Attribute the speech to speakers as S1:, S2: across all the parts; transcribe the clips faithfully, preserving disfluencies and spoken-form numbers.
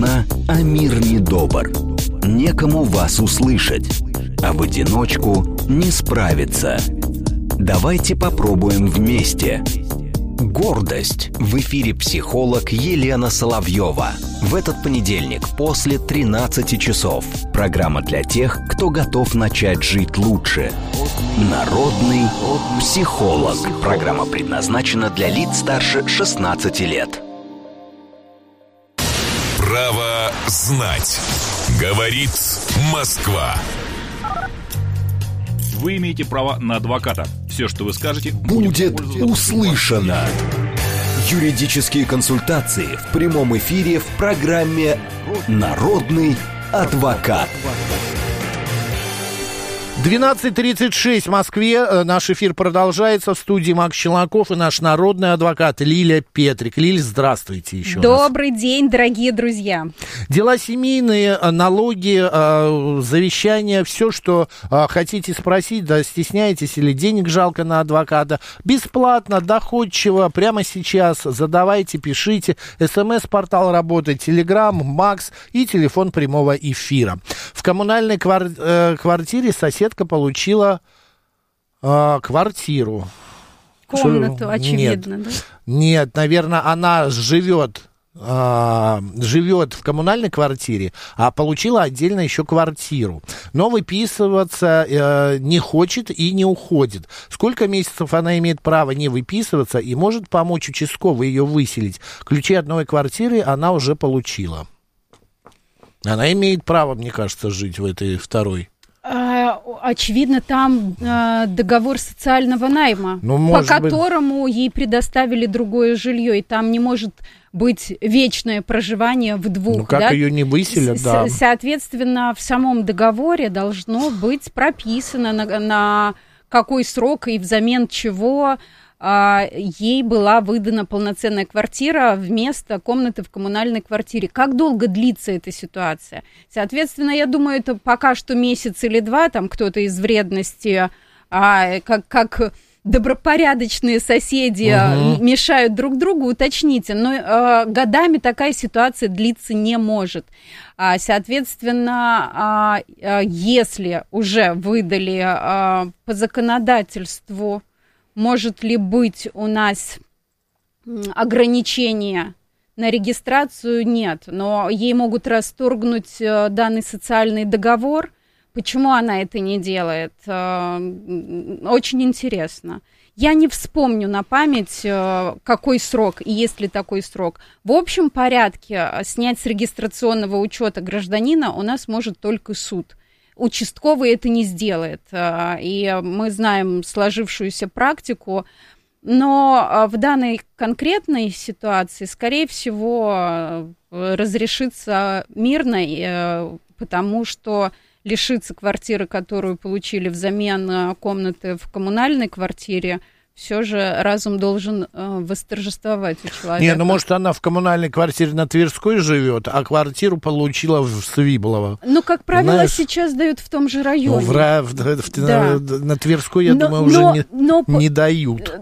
S1: темна, а мир недобр. Некому вас услышать, а в одиночку не справиться. Давайте попробуем вместе. Гордость. В эфире психолог Елена Соловьева. В этот понедельник после тринадцати часов. Программа для тех, кто готов начать жить лучше. Народный психолог. Программа предназначена для лиц старше шестнадцати лет.
S2: Право знать. Говорит Москва.
S3: Вы имеете право на адвоката. Все, что вы скажете,
S1: будет услышано. Юридические консультации в прямом эфире в программе «Народный адвокат».
S4: двенадцать тридцать шесть в Москве. Наш эфир продолжается. В студии Макс Челноков и наш народный адвокат Лилия Петрик. Лилия, здравствуйте еще
S5: Добрый
S4: раз.
S5: день, дорогие друзья.
S4: Дела семейные, налоги, завещания, все, что хотите спросить, да, стесняетесь или денег жалко на адвоката, бесплатно, доходчиво, прямо сейчас задавайте, пишите. СМС-портал работает, Телеграм, Макс и телефон прямого эфира. В коммунальной квар- квартире сосед получила э, квартиру.
S5: Комнату,
S4: Что?
S5: очевидно,
S4: Нет.
S5: да?
S4: Нет, наверное, она живет, э, живет в коммунальной квартире, а получила отдельно еще квартиру. Но выписываться э, не хочет и не уходит. Сколько месяцев она имеет право не выписываться и может помочь участковый ее выселить? Ключи от новой квартиры она уже получила. Она имеет право, мне кажется, жить в этой второй.
S5: Очевидно, там э, договор социального найма,
S4: ну,
S5: по которому
S4: быть...
S5: ей предоставили другое жилье, и там не может быть вечное проживание в двух.
S4: Ну, как
S5: да?
S4: ее не выселят,
S5: С-
S4: да.
S5: Соответственно, в самом договоре должно быть прописано, на, на какой срок и взамен чего ей была выдана полноценная квартира вместо комнаты в коммунальной квартире. Как долго длится эта ситуация? Соответственно, я думаю, это пока что месяц или два, там кто-то из вредности, а, как, как добропорядочные соседи угу. мешают друг другу, уточните. Но а, годами такая ситуация длиться не может. А, соответственно, а, а, если уже выдали а, по законодательству, может ли быть у нас ограничение на регистрацию? Нет, но ей могут расторгнуть данный социальный договор. Почему она это не делает? Очень интересно. Я не вспомню на память, какой срок и есть ли такой срок. В общем порядке снять с регистрационного учета гражданина у нас может только суд. Участковый это не сделает, и мы знаем сложившуюся практику, но в данной конкретной ситуации, скорее всего, разрешится мирно, потому что лишиться квартиры, которую получили взамен комнаты в коммунальной квартире, все же разум должен э, восторжествовать у человека.
S4: Не, ну может она в коммунальной квартире на Тверской живет, а квартиру получила в Свиблово.
S5: Ну, как правило,
S4: знаешь,
S5: сейчас дают в том же районе.
S4: Ну, в, в, в,
S5: да.
S4: на, на Тверской, я
S5: но,
S4: думаю, уже
S5: но,
S4: не,
S5: но,
S4: не дают.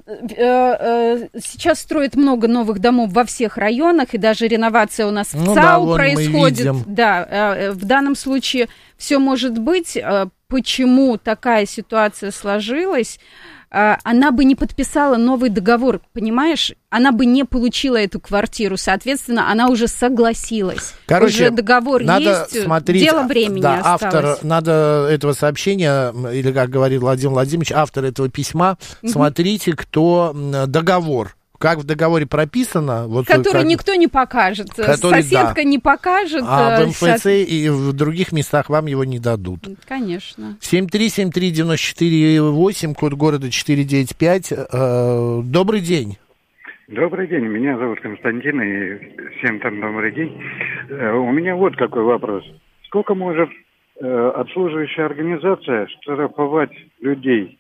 S5: Сейчас строят много новых домов во всех районах, и даже реновация у нас в
S4: ну,
S5: ЦАУ
S4: да,
S5: происходит. Да, в данном случае все может быть. Почему такая ситуация сложилась? Она бы не подписала новый договор, понимаешь? Она бы не получила эту квартиру, соответственно, она уже согласилась.
S4: Короче,
S5: уже договор
S4: надо
S5: есть,
S4: смотреть,
S5: дело времени
S4: да,
S5: осталось.
S4: Автор, надо этого сообщения, или, как говорил Владимир Владимирович, автор этого письма, угу. смотрите, кто договор. Как в договоре прописано... Вот
S5: который
S4: как,
S5: никто не покажет.
S4: Который,
S5: Соседка
S4: да.
S5: не покажет.
S4: А в МФЦ
S5: сейчас...
S4: и в других местах вам его не дадут.
S5: Конечно.
S4: семь три семь три девять четыре восемь, код города четыреста девяносто пять. Добрый день.
S6: Добрый день. Меня зовут Константин, и всем там добрый день. У меня вот какой вопрос. Сколько может обслуживающая организация штрафовать людей?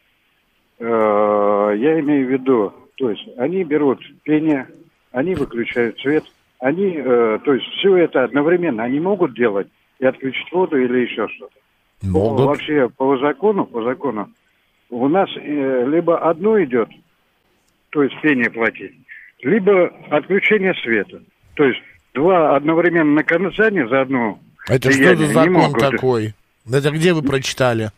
S6: Я имею в виду... То есть они берут пение, они выключают свет, они, э, то есть все это одновременно они могут делать и отключить воду или еще что-то.
S4: Могут.
S6: Вообще по закону, по закону у нас э, либо одно идет, то есть пение платить, либо отключение света. То есть два одновременно наказания за одну.
S4: Это что за закон такой? Это где вы прочитали?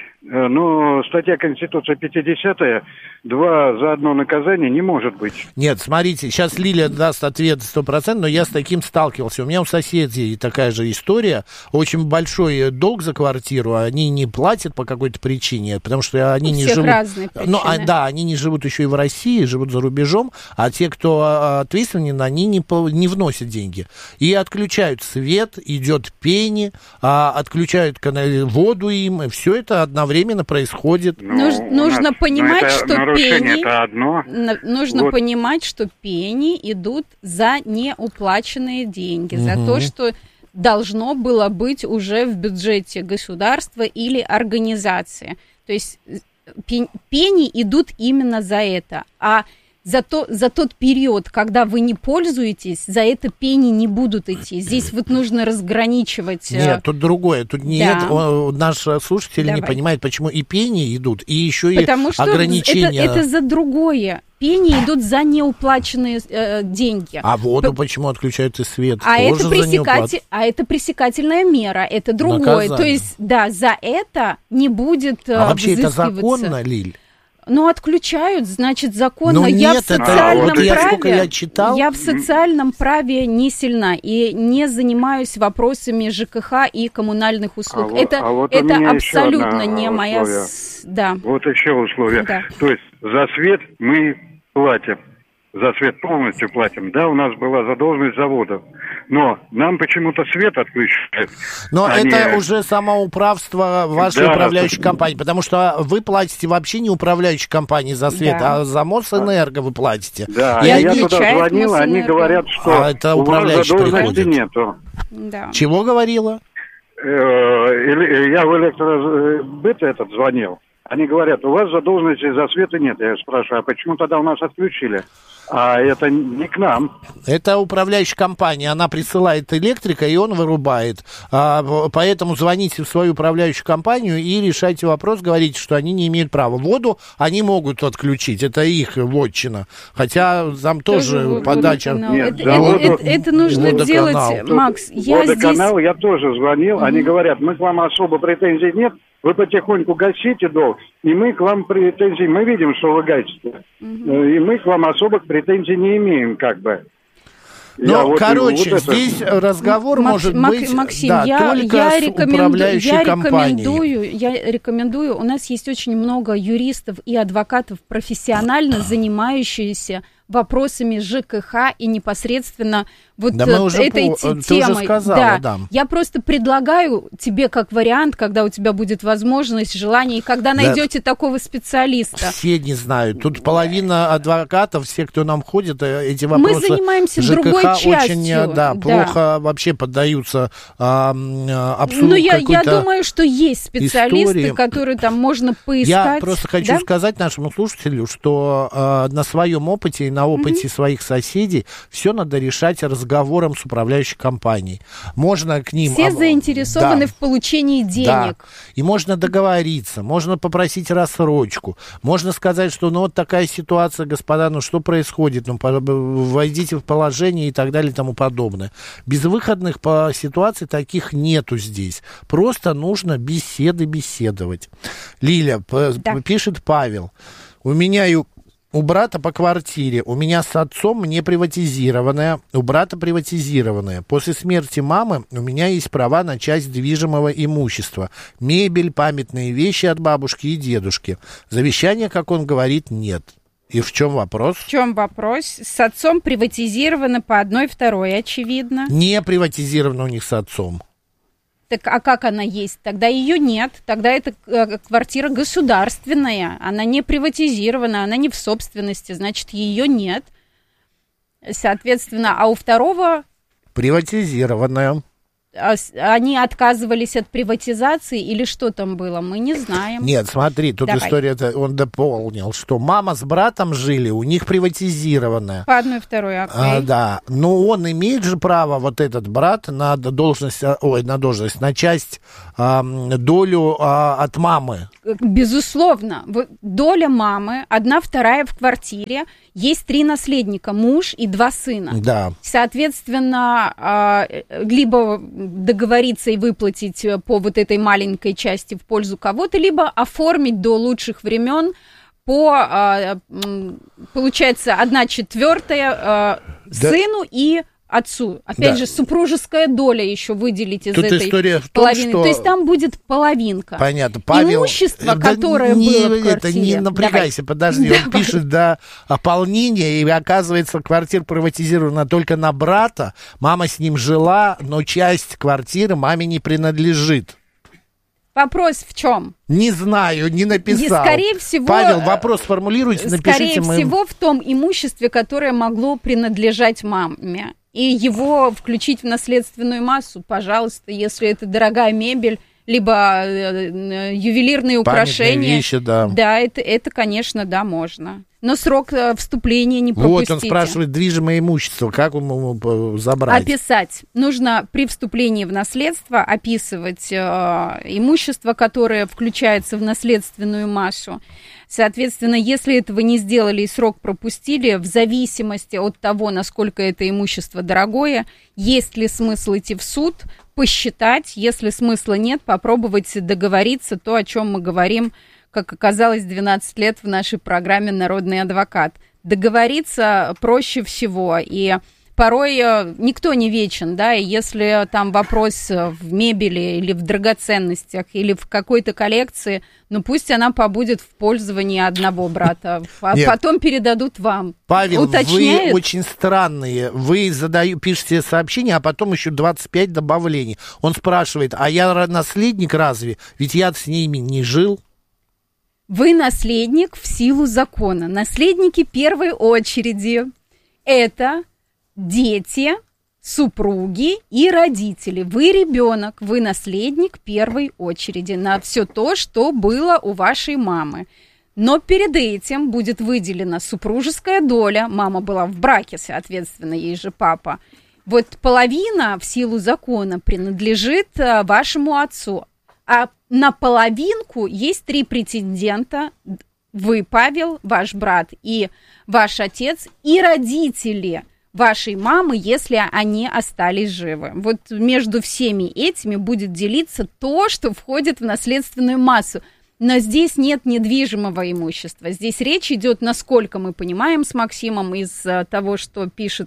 S6: Ну, статья Конституции пятидесятая, два за одно наказание не может быть.
S4: Нет, смотрите, сейчас Лилия даст ответ сто процентов, но я с таким сталкивался. У меня у соседей такая же история. Очень большой долг за квартиру, они не платят по какой-то причине, потому что они
S5: у
S4: не
S5: всех
S4: живут...
S5: разные причины.
S4: Ну, а, да, они не живут еще и в России, живут за рубежом, а те, кто ответственен, они не, не вносят деньги. И отключают свет, идет пени, а, отключают воду им, и все это одновременно временно происходит.
S6: Ну,
S5: Нуж, нужно
S6: нас,
S5: понимать, что пени,
S6: это одно.
S5: нужно
S6: вот.
S5: понимать, что пени идут за неуплаченные деньги, угу. за то, что должно было быть уже в бюджете государства или организации. То есть пени идут именно за это, а За, то, за тот период, когда вы не пользуетесь, за это пени не будут идти. Здесь вот нужно разграничивать.
S4: Нет, тут другое. Тут нет, да. он, наш слушатель Давай. не понимает, почему и пени идут, и еще
S5: Потому
S4: и ограничения.
S5: Это, это за другое. Пени идут за неуплаченные э, деньги.
S4: А воду П... почему отключают и свет?
S5: А это, пресекатель...
S4: неуплат...
S5: а это пресекательная мера, это другое. Наказание. То есть, да, за это не будет э,
S4: А вообще это
S5: взыскиваться.
S4: Законно, Лиль?
S5: Ну, отключают, значит, законно.
S4: Ну,
S5: я
S4: нет,
S5: в социальном
S4: это, вот я,
S5: праве,
S4: я, читал...
S5: я в социальном праве не сильна и не занимаюсь вопросами ЖКХ и коммунальных услуг.
S6: А
S5: это
S6: вот, а вот
S5: это абсолютно не моя...
S6: Да. Вот еще условие. Да. То есть за свет мы платим. За свет полностью платим. Да, у нас была задолженность заводов. Но нам почему-то свет отключают.
S4: Но
S6: Они...
S4: это уже самоуправство вашей да, управляющей это... компании, потому что вы платите вообще не управляющей компании за свет, да. а за Мосэнерго вы платите.
S6: Да,
S4: и
S6: я
S4: они...
S6: туда звонил, они говорят, что
S4: а это у вас задолженности
S6: нету.
S5: Да.
S4: Чего говорила?
S6: Я в электробыт этот звонил. Они говорят, у вас задолженности за света нет. Я спрашиваю, а почему тогда у нас отключили? А это не к нам.
S4: Это управляющая компания, она присылает электрика, и он вырубает. А, поэтому звоните в свою управляющую компанию и решайте вопрос, говорите, что они не имеют права. Воду они могут отключить, это их вотчина. Хотя там тоже, тоже подача...
S6: Нет,
S5: это,
S6: воду...
S5: это, это нужно
S4: водоканал.
S5: делать, Макс. Я
S6: водоканал,
S5: здесь...
S6: я тоже звонил, mm-hmm. они говорят, мы к вам особо претензий нет, вы потихоньку гасите долг, и мы к вам претензий, мы видим, что вы гасите, угу. и мы к вам особых претензий не имеем, как бы.
S4: Ну, вот, короче, вот здесь это... разговор
S5: Макс,
S4: может
S5: Мак,
S4: быть
S5: Максим,
S4: да,
S5: я,
S4: только
S5: я
S4: с
S5: рекоменду,
S4: управляющей
S5: я
S4: компанией.
S5: Рекомендую, я рекомендую, у нас есть очень много юристов и адвокатов, профессионально занимающихся вопросами ЖКХ и непосредственно вот
S4: да мы уже
S5: этой
S4: по...
S5: темой.
S4: Ты уже сказала,
S5: да.
S4: да.
S5: Я просто предлагаю тебе как вариант, когда у тебя будет возможность, желание, и когда
S4: да.
S5: найдете такого специалиста.
S4: Все не знают. Тут половина адвокатов, все, кто нам ходит, эти вопросы
S5: мы занимаемся
S4: ЖКХ
S5: другой частью.
S4: Очень, да, да. плохо вообще поддаются а, абсолютно.
S5: Ну, я, я думаю, что есть специалисты,
S4: истории.
S5: которые там можно поискать.
S4: Я просто хочу
S5: да?
S4: сказать нашему слушателю, что а, на своем опыте и на опыте mm-hmm. своих соседей все надо решать разговором с управляющей компанией. Можно к ним...
S5: Все
S4: а,
S5: заинтересованы
S4: да,
S5: в получении денег.
S4: Да. И можно договориться, можно попросить рассрочку, можно сказать, что ну вот такая ситуация, господа, ну что происходит, ну войдите в положение и так далее и тому подобное. Безвыходных по ситуации таких нету здесь. Просто нужно беседы беседовать. Лиля, да. пишет Павел, у меня и у брата по квартире, у меня с отцом мне приватизированная, у брата приватизированная. После смерти мамы у меня есть права на часть движимого имущества. Мебель, памятные вещи от бабушки и дедушки. Завещания, как он говорит, нет. И в чем вопрос?
S5: В чем вопрос? С отцом приватизировано по одной второй, очевидно.
S4: Не приватизировано у них с отцом.
S5: Так, а как она есть? Тогда ее нет. Тогда это квартира государственная. Она не приватизирована, она не в собственности. Значит, ее нет. Соответственно, а у второго...
S4: Приватизированная.
S5: они отказывались от приватизации или что там было, мы не знаем.
S4: Нет, смотри, тут
S5: Давай.
S4: история, он дополнил, что мама с братом жили, у них приватизированная.
S5: По одной, второй, окей.
S4: А, да, но он имеет же право, вот этот брат, на должность, ой, на должность, на часть, а, долю а, от мамы.
S5: Безусловно, доля мамы, одна вторая в квартире, есть три наследника, муж и два сына.
S4: Да.
S5: Соответственно, либо договориться и выплатить по вот этой маленькой части в пользу кого-то, либо оформить до лучших времен по, получается, одна четвертая сыну и отцу. Опять
S4: да.
S5: же, супружеская доля еще выделить из
S4: Тут
S5: этой
S4: история в том,
S5: половины.
S4: что...
S5: То есть там будет половинка.
S4: Понятно. Павел...
S5: Имущество,
S4: да
S5: которое
S4: не,
S5: было в квартире.
S4: Это не напрягайся,
S5: Давай.
S4: подожди.
S5: Давай.
S4: Он пишет до ополнения, и оказывается, квартира приватизирована только на брата. Мама с ним жила, но часть квартиры маме не принадлежит.
S5: Вопрос в чем?
S4: Не знаю, не написал.
S5: И, скорее всего,
S4: Павел, вопрос сформулируйте, напишите.
S5: Скорее
S4: мы...
S5: всего, в том имуществе, которое могло принадлежать маме. И его включить в наследственную массу, пожалуйста, если это дорогая мебель, либо э, ювелирные украшения.
S4: Памятные вещи, да.
S5: Да, это, это, конечно, да, можно. Но срок э, вступления не пропустите.
S4: Вот он спрашивает, движимое имущество, как ему забрать?
S5: Описать. Нужно при вступлении в наследство описывать э, имущество, которое включается в наследственную массу. Соответственно, если этого не сделали и срок пропустили, в зависимости от того, насколько это имущество дорогое, есть ли смысл идти в суд, посчитать, если смысла нет, попробовать договориться, то, о чем мы говорим, как оказалось, двенадцать лет в нашей программе «Народный адвокат». Договориться проще всего, и порой никто не вечен, да, и если там вопрос в мебели или в драгоценностях, или в какой-то коллекции, ну пусть она побудет в пользовании одного брата, а
S4: Нет.
S5: потом передадут вам.
S4: Павел,
S5: Уточняет?
S4: вы очень странные. Вы задаю, пишете сообщение, а потом еще двадцать пять добавлений. Он спрашивает, а я наследник разве? Ведь я с ними не жил.
S5: Вы наследник в силу закона. Наследники первой очереди – это дети, супруги и родители. Вы ребенок, вы наследник первой очереди на все то, что было у вашей мамы. Но перед этим будет выделена супружеская доля. Мама была в браке, соответственно, ей же папа. Вот половина в силу закона принадлежит вашему отцу. А на половинку есть три претендента. Вы, Павел, ваш брат и ваш отец, и родители вашей мамы, если они остались живы. Вот между всеми этими будет делиться то, что входит в наследственную массу. Но здесь нет недвижимого имущества. Здесь речь идет, насколько мы понимаем с Максимом из того, что пишет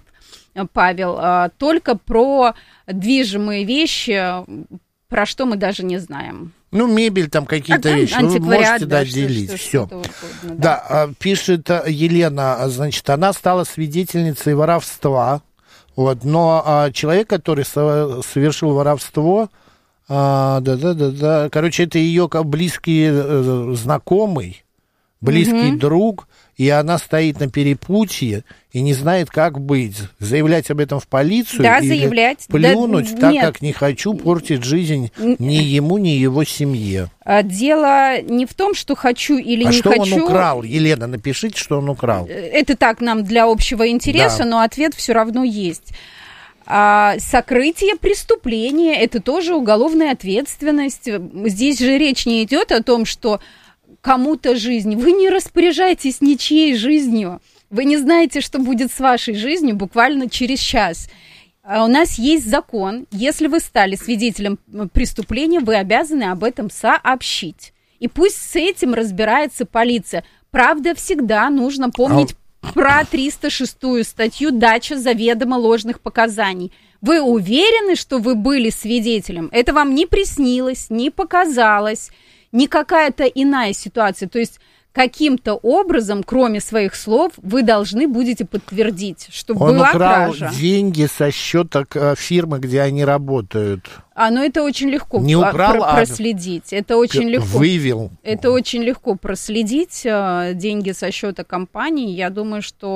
S5: Павел, только про движимые вещи, про что мы даже не знаем.
S4: Ну, мебель, там какие-то
S5: а,
S4: вещи. Вы можете
S5: да,
S4: доделить.
S5: Что,
S4: Все.
S5: что, что угодно,
S4: да,
S5: да.
S4: Пишет Елена, значит, она стала свидетельницей воровства. Вот, но а, человек, который со- совершил воровство, а, да, да, да, да. Короче, это ее близкий э, знакомый, близкий угу. друг, и она стоит на перепутье и не знает, как быть. Заявлять об этом в полицию
S5: да,
S4: или
S5: заявлять.
S4: плюнуть,
S5: да,
S4: так
S5: нет.
S4: как не хочу портить жизнь ни ему, ни его семье.
S5: Дело не в том, что хочу или
S4: а
S5: не
S4: что
S5: хочу.
S4: Он украл? Елена, напишите, что он украл.
S5: Это так нам для общего интереса, да. Но ответ все равно есть. А, сокрытие преступления – это тоже уголовная ответственность. Здесь же речь не идет о том, что кому-то жизнь. Вы не распоряжаетесь ничьей жизнью. Вы не знаете, что будет с вашей жизнью буквально через час. А у нас есть закон. Если вы стали свидетелем преступления, вы обязаны об этом сообщить. И пусть с этим разбирается полиция. Правда, всегда нужно помнить а... про триста шестую статью «Дача заведомо ложных показаний». Вы уверены, что вы были свидетелем? Это вам не приснилось, не показалось. Не какая-то иная ситуация. То есть каким-то образом, кроме своих слов, вы должны будете подтвердить, что
S4: Он
S5: была
S4: украл
S5: кража.
S4: деньги со счета фирмы, где они работают.
S5: А, ну это очень легко
S4: не украл,
S5: про- проследить. Это очень легко.
S4: Вывел.
S5: Это очень легко проследить. Деньги со счета компании. Я думаю, что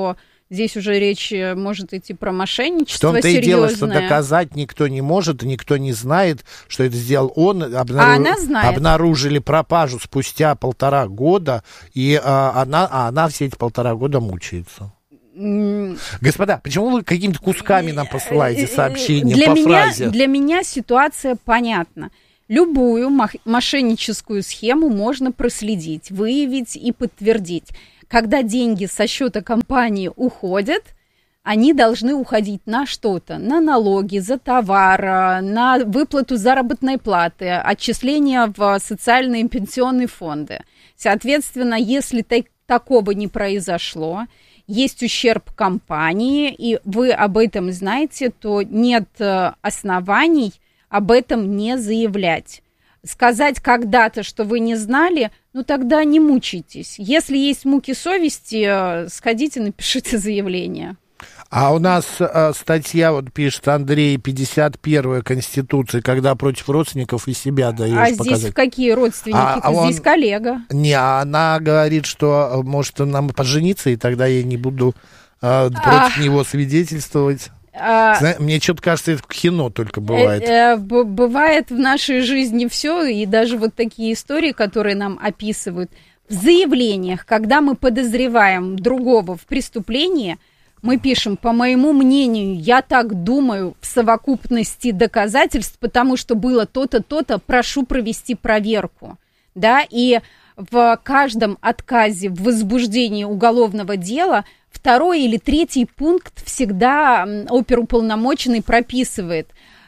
S5: Здесь уже речь может идти про мошенничество
S4: серьезное. В том-то и дело, что
S5: серьезное.
S4: доказать никто не может, никто не знает, что это сделал он. Обнару...
S5: А она знает.
S4: Обнаружили пропажу спустя полтора года, и а, она, а она все эти полтора года мучается. Mm. Господа, почему вы какими-то кусками нам посылаете сообщения
S5: для
S4: по
S5: меня,
S4: фразе?
S5: Для меня ситуация понятна. Любую мошенническую схему можно проследить, выявить и подтвердить. Когда деньги со счета компании уходят, они должны уходить на что-то, на налоги, за товар, на выплату заработной платы, отчисления в социальные и пенсионные фонды. Соответственно, если так, такого не произошло, есть ущерб компании, и вы об этом знаете, то нет оснований об этом не заявлять. Сказать когда-то, что вы не знали, ну тогда не мучайтесь. Если есть муки совести, сходите, напишите заявление.
S4: А у нас э, статья, вот пишет Андрей, пятьдесят первая Конституции, когда против родственников и себя даешь
S5: а
S4: показать.
S5: Здесь какие родственники?
S4: А, а
S5: здесь он... коллега.
S4: Не, она говорит, что может нам пожениться, и тогда я не буду э, против а... него свидетельствовать. А, Знаешь, мне что-то кажется, это в кино только бывает.
S5: Э, э, б- бывает в нашей жизни все, и даже вот такие истории, которые нам описывают. В заявлениях, когда мы подозреваем другого в преступлении, мы пишем, по моему мнению, я так думаю, в совокупности доказательств, потому что было то-то, то-то, прошу провести проверку. Да, и в каждом отказе в возбуждении уголовного дела второй или третий пункт всегда оперуполномоченный прописывает.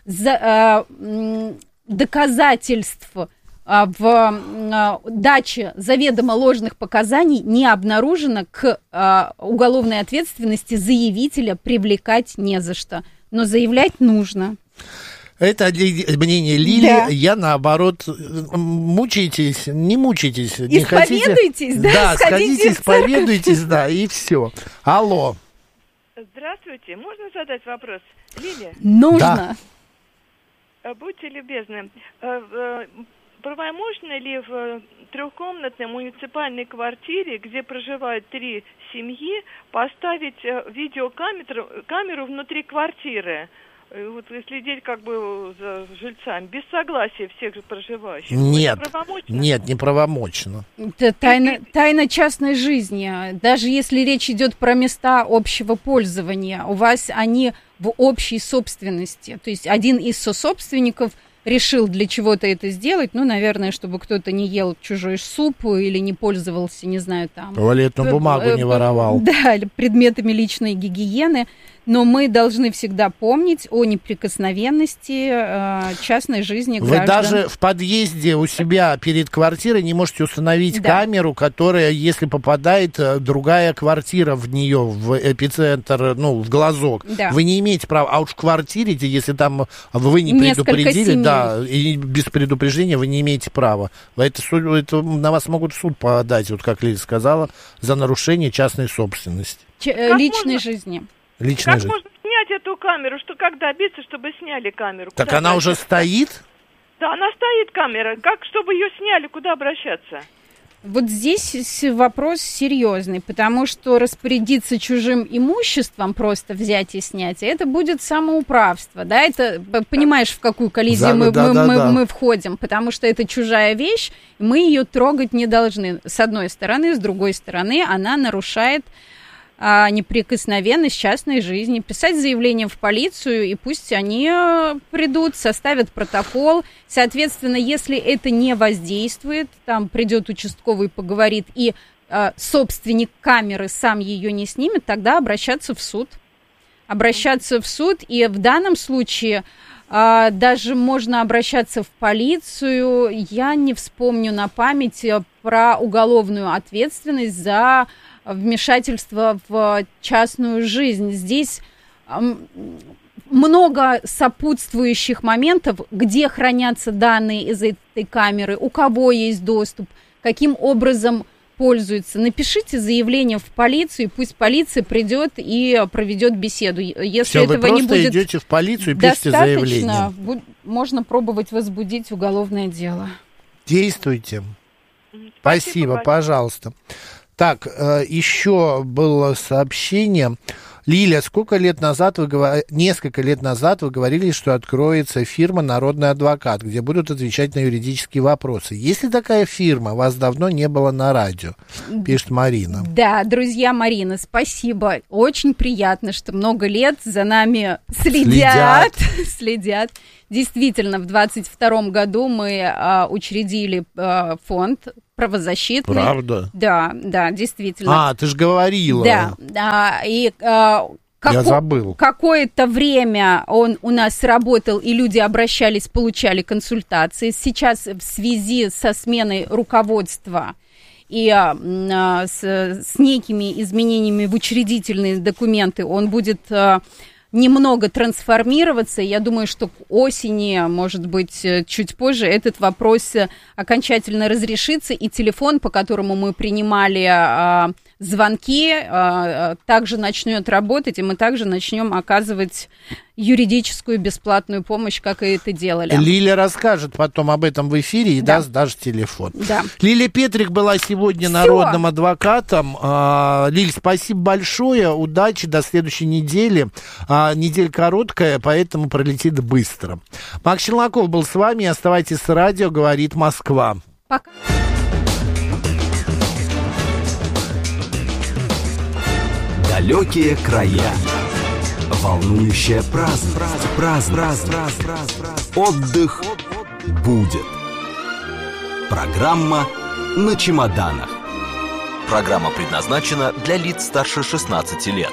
S5: За, э, доказательств э, в э, даче заведомо ложных показаний не обнаружено, к э, уголовной ответственности заявителя привлекать не за что. Но заявлять нужно.
S4: Это мнение Лили.
S5: Да.
S4: Я, наоборот, мучаетесь, не мучайтесь. Не
S5: исповедуйтесь,
S4: хотите...
S5: да?
S4: Да, сходите, исповедуйтесь, да, и все. Алло.
S7: Здравствуйте. Можно задать вопрос? Лилия?
S5: Нужно.
S7: Да. Будьте любезны. Правомочно ли в трехкомнатной муниципальной квартире, где проживают три семьи, поставить видеокамеру камеру внутри квартиры? Вот следить как бы за жильцами, без согласия всех же проживающих.
S4: Нет, нет, не правомочно.
S5: Это тайна, тайна частной жизни. Даже если речь идет про места общего пользования, у вас они в общей собственности. То есть один из сособственников решил для чего-то это сделать, ну, наверное, чтобы кто-то не ел чужой суп или не пользовался, не знаю, там...
S4: Туалетную бумагу не воровал.
S5: Да, предметами личной гигиены. Но мы должны всегда помнить о неприкосновенности э, частной жизни граждан.
S4: Вы даже в подъезде у себя перед квартирой не можете установить
S5: да.
S4: камеру, которая, если попадает другая квартира в нее, в эпицентр, ну, в глазок, да. вы не имеете права. А уж в квартире, если там вы не
S5: Несколько
S4: предупредили,
S5: семей.
S4: да, и без предупреждения вы не имеете права. Это, это, на вас могут в суд подать, вот как Лиля сказала, за нарушение частной собственности.
S5: Ч- личной можно... жизни.
S4: Личная
S7: как
S4: жизнь.
S7: можно снять эту камеру? Что, как добиться, чтобы сняли камеру?
S4: Так
S7: куда
S4: она
S7: обращаться?
S4: уже стоит?
S7: Да, она стоит, камера. Как, чтобы ее сняли, куда обращаться?
S5: Вот здесь вопрос серьезный, потому что распорядиться чужим имуществом, просто взять и снять, это будет самоуправство, да, это, понимаешь, в какую коллизию да, мы,
S4: да,
S5: мы,
S4: да,
S5: мы,
S4: да.
S5: мы входим, потому что это чужая вещь, мы ее трогать не должны, с одной стороны, с другой стороны, она нарушает а, неприкосновенность частной жизни, писать заявление в полицию, и пусть они придут, составят протокол. Соответственно, если это не воздействует, там придет участковый, поговорит, и а, собственник камеры сам ее не снимет, тогда обращаться в суд. Обращаться в суд, и в данном случае а, даже можно обращаться в полицию. Я не вспомню на память про уголовную ответственность за вмешательство в частную жизнь. Здесь много сопутствующих моментов, где хранятся данные из этой камеры, у кого есть доступ, каким образом пользуются. Напишите заявление в полицию, и пусть полиция придет и проведет беседу. Если
S4: Все,
S5: этого
S4: вы просто
S5: не будет
S4: идете в полицию и пишите заявление.
S5: Можно пробовать возбудить уголовное дело.
S4: Действуйте.
S7: Спасибо,
S4: Спасибо, пожалуйста. Так, еще было сообщение. Лиля, сколько лет назад вы говорили, несколько лет назад вы говорили, что откроется фирма «Народный адвокат», где будут отвечать на юридические вопросы. Есть ли такая фирма? Вас давно не было на радио, пишет Марина.
S5: Да, друзья Марина, спасибо. Очень приятно, что много лет за нами следят. Следят. следят. Действительно, в двадцать втором году мы а, учредили а, фонд правозащитный.
S4: Правда?
S5: Да, да, действительно.
S4: А, ты же говорила.
S5: Да, да, и а, како-
S4: я забыл.
S5: Какое-то время он у нас работал, и люди обращались, получали консультации. Сейчас в связи со сменой руководства и а, с, с некими изменениями в учредительные документы он будет... А, немного трансформироваться. Я думаю, что к осени, может быть, чуть позже, этот вопрос окончательно разрешится, и телефон, по которому мы принимали а, звонки, а, также начнет работать, и мы также начнем оказывать юридическую бесплатную помощь, как и это делали.
S4: Лиля расскажет потом об этом в эфире и да. даст даже телефон. Да. Лиля Петрик была сегодня Всё. народным адвокатом. А, Лиль, спасибо большое, удачи, до следующей недели. А, неделя короткая, поэтому пролетит быстро. Макс Челноков был с вами. Оставайтесь с радио, говорит Москва.
S5: Пока.
S1: Далекие края. Волнующая праздность. Праздность. Отдых будет. Программа на чемоданах. Программа предназначена для лиц старше шестнадцати лет.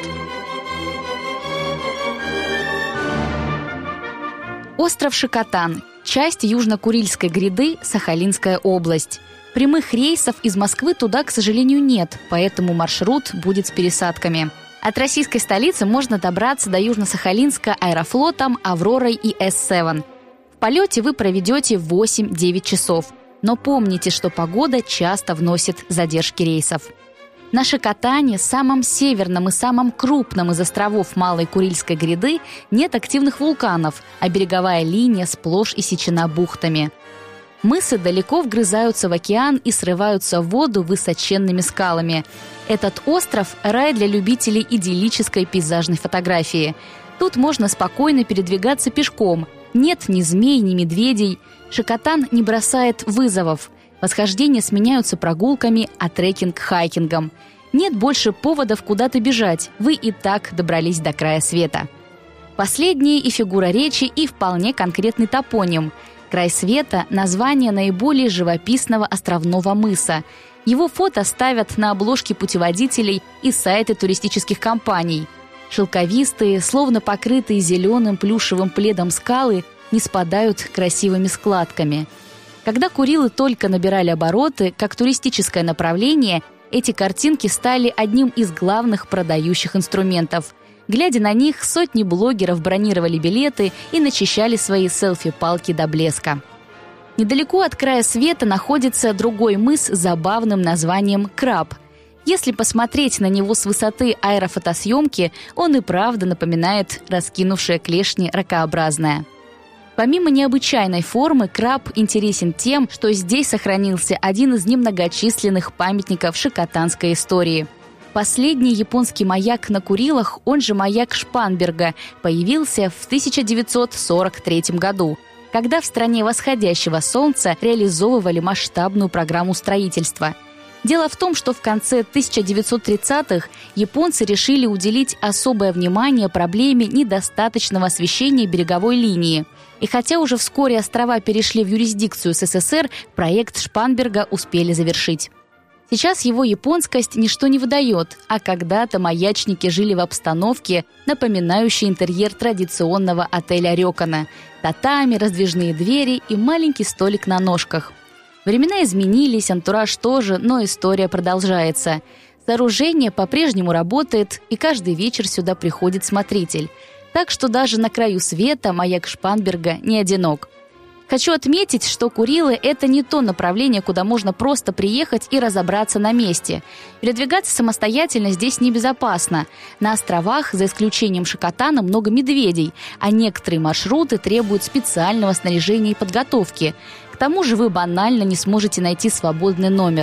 S8: Остров Шикотан. Часть Южно-Курильской гряды, Сахалинская область. Прямых рейсов из Москвы туда, к сожалению, нет, поэтому маршрут будет с пересадками. От российской столицы можно добраться до Южно-Сахалинска аэрофлотом, Авророй и эс семь. В полете вы проведете восемь-девять часов. Но помните, что погода часто вносит задержки рейсов. На Шикотане, самом северном и самом крупном из островов Малой Курильской гряды, нет активных вулканов, а береговая линия сплошь иссечена бухтами. Мысы далеко вгрызаются в океан и срываются в воду высоченными скалами. Этот остров – рай для любителей идиллической пейзажной фотографии. Тут можно спокойно передвигаться пешком. Нет ни змей, ни медведей. Шикотан не бросает вызовов. Восхождения сменяются прогулками, а трекинг – хайкингом. Нет больше поводов куда-то бежать. Вы и так добрались до края света. Последнее и фигура речи, и вполне конкретный топоним. Край света – название наиболее живописного островного мыса. Его фото ставят на обложки путеводителей и сайты туристических компаний. Шелковистые, словно покрытые зеленым плюшевым пледом скалы, не спадают красивыми складками. Когда Курилы только набирали обороты, как туристическое направление, эти картинки стали одним из главных продающих инструментов. Глядя на них, сотни блогеров бронировали билеты и начищали свои селфи-палки до блеска. Недалеко от края света находится другой мыс с забавным названием «Краб». Если посмотреть на него с высоты аэрофотосъемки, он и правда напоминает раскинувшее клешни ракообразное. Помимо необычайной формы, краб интересен тем, что здесь сохранился один из немногочисленных памятников шикотанской истории. Последний японский маяк на Курилах, он же маяк Шпанберга, появился в тысяча девятьсот сорок третьем году, когда в стране восходящего солнца реализовывали масштабную программу строительства. Дело в том, что в конце тысяча девятьсот тридцатых японцы решили уделить особое внимание проблеме недостаточного освещения береговой линии. И хотя уже вскоре острова перешли в юрисдикцию эс эс эс эр, проект Шпанберга успели завершить. Сейчас его японскость ничто не выдает, а когда-то маячники жили в обстановке, напоминающей интерьер традиционного отеля Рёкана. Татами, раздвижные двери и маленький столик на ножках. Времена изменились, антураж тоже, но история продолжается. Сооружение по-прежнему работает, и каждый вечер сюда приходит смотритель. Так что даже на краю света маяк Шпанберга не одинок. Хочу отметить, что Курилы – это не то направление, куда можно просто приехать и разобраться на месте. Передвигаться самостоятельно здесь небезопасно. На островах, за исключением Шикотана, много медведей, а некоторые маршруты требуют специального снаряжения и подготовки. К тому же вы банально не сможете найти свободный номер.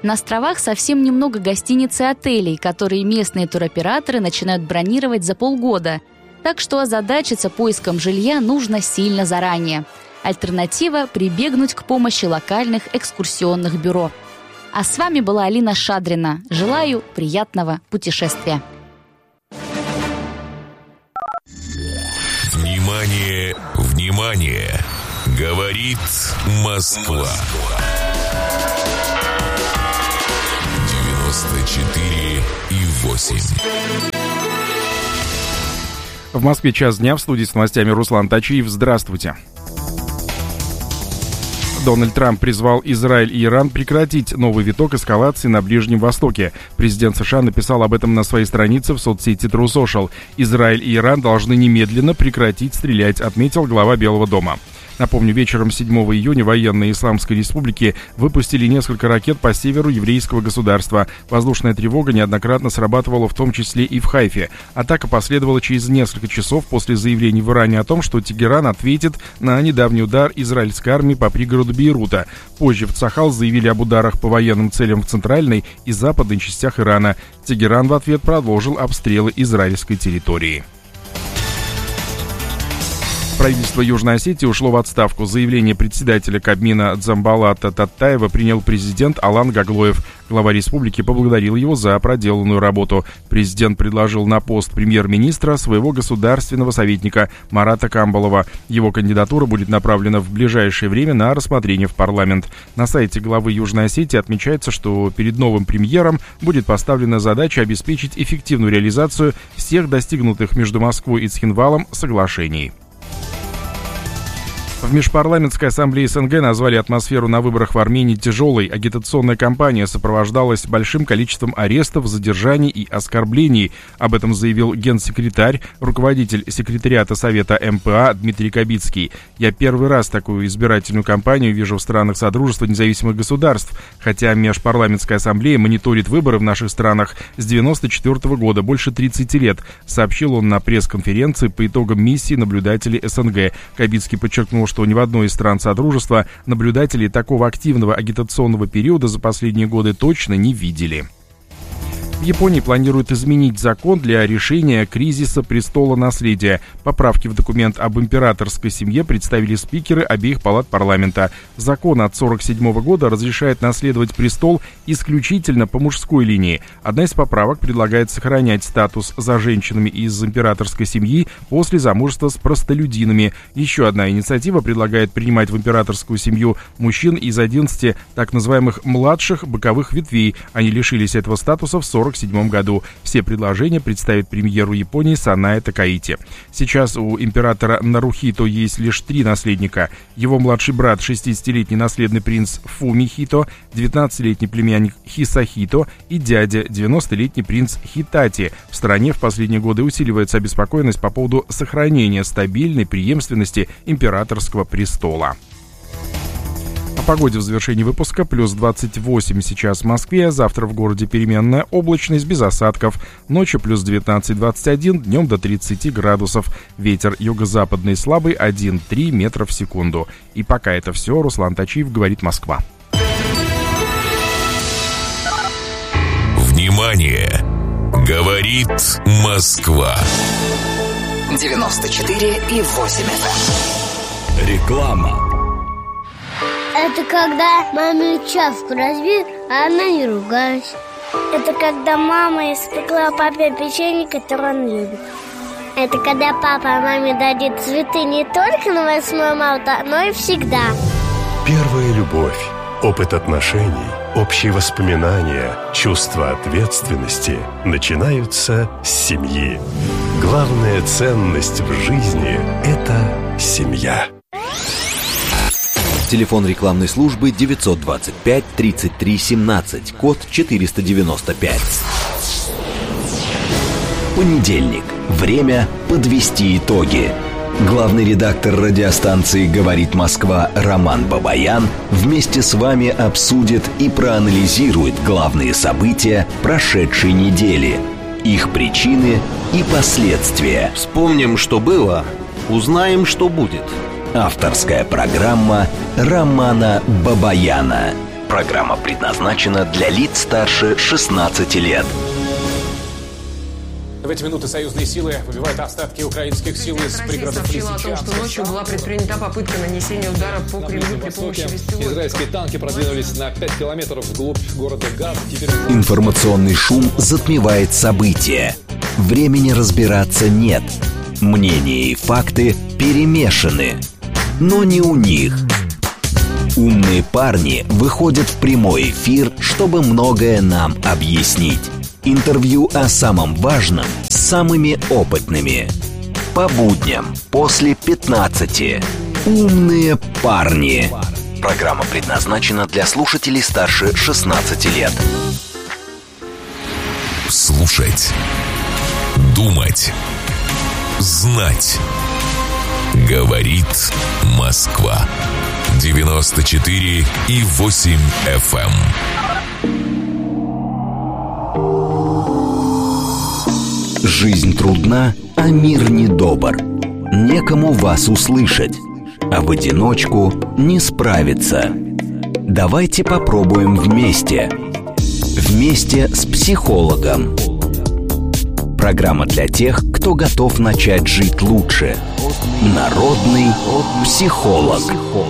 S8: На островах совсем немного гостиниц и отелей, которые местные туроператоры начинают бронировать за полгода. Так что озадачиться поиском жилья нужно сильно заранее. Альтернатива – прибегнуть к помощи локальных экскурсионных бюро. А с вами была Алина Шадрина. Желаю приятного путешествия.
S2: Внимание, внимание! Говорит Москва. девяносто четыре и восемь.
S9: В Москве час дня, в студии с новостями Руслан Тачиев. Здравствуйте. Дональд Трамп призвал Израиль и Иран прекратить новый виток эскалации на Ближнем Востоке. Президент США написал об этом на своей странице в соцсети True Social. Израиль и Иран должны немедленно прекратить стрелять, отметил глава Белого дома. Напомню, вечером седьмого июня военные Исламской Республики выпустили несколько ракет по северу еврейского государства. Воздушная тревога неоднократно срабатывала, в том числе и в Хайфе. Атака последовала через несколько часов после заявлений в Иране о том, что Тегеран ответит на недавний удар израильской армии по пригороду Бейрута. Позже в Цахал заявили об ударах по военным целям в центральной и западной частях Ирана. Тегеран в ответ продолжил обстрелы израильской территории. Правительство Южной Осетии ушло в отставку. Заявление председателя Кабмина Дзамбалата Таттаева принял президент Алан Гаглоев. Глава республики поблагодарил его за проделанную работу. Президент предложил на пост премьер-министра своего государственного советника Марата Камбалова. Его кандидатура будет направлена в ближайшее время на рассмотрение в парламент. На сайте главы Южной Осетии отмечается, что перед новым премьером будет поставлена задача обеспечить эффективную реализацию всех достигнутых между Москвой и Цхинвалом соглашений. В Межпарламентской ассамблее СНГ назвали атмосферу на выборах в Армении тяжелой. Агитационная кампания сопровождалась большим количеством арестов, задержаний и оскорблений. Об этом заявил генсекретарь, руководитель секретариата Совета эм пэ а Дмитрий Кабицкий. «Я первый раз такую избирательную кампанию вижу в странах Содружества независимых государств. Хотя Межпарламентская ассамблея мониторит выборы в наших странах с девяносто четвёртого года, больше тридцати лет», сообщил он на пресс-конференции по итогам миссии наблюдателей СНГ. Кабицкий подчеркнул, что ни в одной из стран Содружества наблюдатели такого активного агитационного периода за последние годы точно не видели. В Японии планируют изменить закон для решения кризиса престола наследия. Поправки в документ об императорской семье представили спикеры обеих палат парламента. Закон от сорок седьмого года разрешает наследовать престол исключительно по мужской линии. Одна из поправок предлагает сохранять статус за женщинами из императорской семьи после замужества с простолюдинами. Еще одна инициатива предлагает принимать в императорскую семью мужчин из одиннадцати так называемых младших боковых ветвей. Они лишились этого статуса в сорок седьмом году. Все предложения представит премьеру Японии Санае Такаити. Сейчас у императора Нарухито есть лишь три наследника. Его младший брат, шестидесятилетний наследный принц Фумихито, девятнадцатилетний племянник Хисахито и дядя, девяностолетний принц Хитати. В стране в последние годы усиливается обеспокоенность по поводу сохранения стабильной преемственности императорского престола. О погоде в завершении выпуска. Плюс двадцать восемь сейчас в Москве. Завтра в городе переменная облачность без осадков. Ночью плюс девятнадцать двадцать один, днем до тридцати градусов. Ветер юго-западный слабый один-три метра в секунду. И пока это все. Руслан Тачиев, говорит Москва.
S2: Внимание! Говорит Москва.
S1: девяносто четыре и восемь эф эм. Реклама.
S10: Это когда маме чашку разбил, а она не ругалась. Это когда мама испекла папе печенье, которое он любит. Это когда папа маме дарит цветы не только на восьмое марта, но и всегда.
S11: Первая любовь, опыт отношений, общие воспоминания, чувство ответственности начинаются с семьи. Главная ценность в жизни – это семья.
S1: Телефон рекламной службы девятьсот двадцать пять тридцать три семнадцать, код четыреста девяносто пять. Понедельник. Время подвести итоги. Главный редактор радиостанции «Говорит Москва» Роман Бабаян вместе с вами обсудит и проанализирует главные события прошедшей недели, их причины и последствия.
S12: Вспомним, что было, узнаем, что будет.
S1: Авторская программа Романа Бабаяна. Программа предназначена для лиц старше шестнадцати лет.
S13: В эти минуты союзные силы выбивают остатки украинских сил из пригородов Лисичанска.
S14: О том, что ночью была предпринята попытка нанесения удара по Кремлю при помощи беспилотников.
S13: Израильские танки продвинулись на пять километров вглубь города Газ. Теперь...
S1: Информационный шум затмевает события. Времени разбираться нет. Мнения и факты перемешаны. Но не у них. Умные парни выходят в прямой эфир, чтобы многое нам объяснить. Интервью о самом важном с самыми опытными. По будням после пятнадцати. Умные парни. Программа предназначена для слушателей старше шестнадцати лет.
S2: Слушать. Думать. Знать. Говорит Москва. девяносто четыре и восемь эф эм.
S1: Жизнь трудна, а мир недобр. Некому вас услышать, а в одиночку не справиться. Давайте попробуем вместе. Вместе с психологом. Программа для тех, кто готов начать жить лучше. Народный психолог.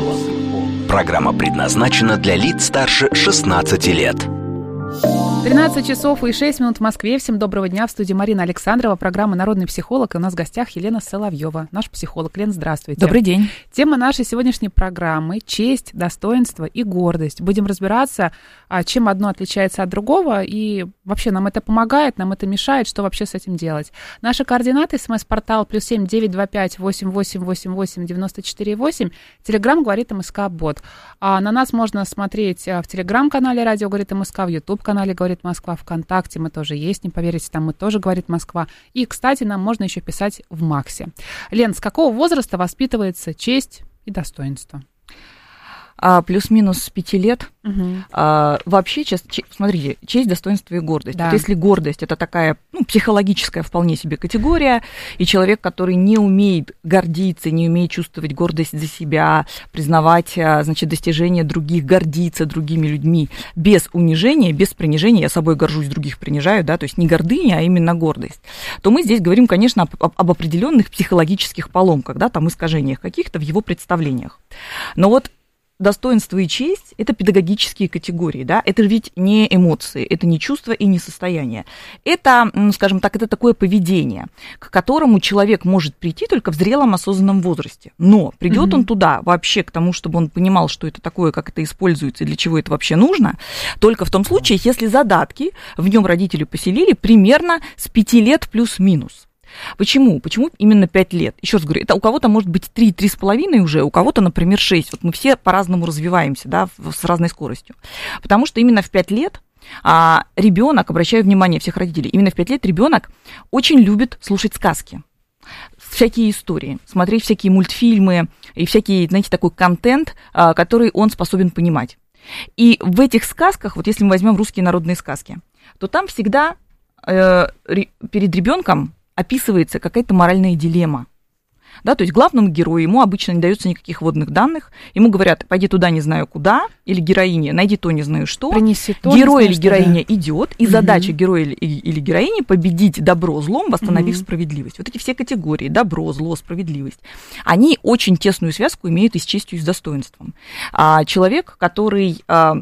S1: Программа предназначена для лиц старше шестнадцати лет.
S15: тринадцать часов и шесть минут в Москве. Всем доброго дня. В студии Марина Александрова, программа «Народный психолог». И у нас в гостях Елена Соловьева, наш психолог. Лен, здравствуйте.
S16: Добрый день.
S15: Тема нашей сегодняшней программы – честь, достоинство и гордость. Будем разбираться, чем одно отличается от другого, и вообще нам это помогает, нам это мешает, что вообще с этим делать. Наши координаты: смс-портал плюс семь девять два пять восемь восемь восемь восемь девяносто четыре восемь. Телеграм говорит МСК-бот. А на нас можно смотреть в телеграм-канале «Радио говорит МСК», в ютуб-канале «Говорит Москва», ВКонтакте мы тоже есть, не поверите, там мы тоже «Говорит Москва». И, кстати, нам можно еще писать в Максе. Лен, с какого возраста воспитывается честь и достоинство?
S16: А, плюс-минус с пяти лет.
S15: Угу.
S16: А, вообще, честь, че, смотрите, честь, достоинство и гордость.
S15: Да.
S16: Вот если гордость — это такая, ну, психологическая вполне себе категория, и человек, который не умеет гордиться, не умеет чувствовать гордость за себя, признавать, значит, достижения других, гордиться другими людьми без унижения, без принижения, я собой горжусь, других принижаю, да, то есть не гордыня, а именно гордость, то мы здесь говорим, конечно, об, об определенных психологических поломках, да, там искажениях каких-то в его представлениях. Но вот достоинство и честь – это педагогические категории, да, это ведь не эмоции, это не чувства и не состояние. Это, скажем так, это такое поведение, к которому человек может прийти только в зрелом осознанном возрасте. Но придет mm-hmm. он туда вообще к тому, чтобы он понимал, что это такое, как это используется и для чего это вообще нужно, только в том случае, если задатки в нем родители поселили примерно с пяти лет плюс-минус. Почему? Почему именно пять лет? Еще раз говорю, это у кого-то может быть три-три с половиной уже, у кого-то, например, шесть. Вот мы все по-разному развиваемся, да, с разной скоростью. Потому что именно в пять лет а, ребенок, обращаю внимание всех родителей, именно в пять лет ребенок очень любит слушать сказки, всякие истории, смотреть всякие мультфильмы и всякий, знаете, такой контент, а, который он способен понимать. И в этих сказках, вот если мы возьмем русские народные сказки, то там всегда э, перед ребенком описывается какая-то моральная дилемма. Да, то есть главному герою ему обычно не дается никаких вводных данных. Ему говорят: пойди туда, не знаю куда, или героине, найди то, не знаю что.
S15: Принеси то,
S16: Герой или
S15: знаю,
S16: героиня
S15: да.
S16: идет, и
S15: угу.
S16: задача героя или, или героини победить добро злом, восстановив угу. справедливость. Вот эти все категории: добро, зло, справедливость, они очень тесную связку имеют и с честью, и с достоинством. А человек, который а,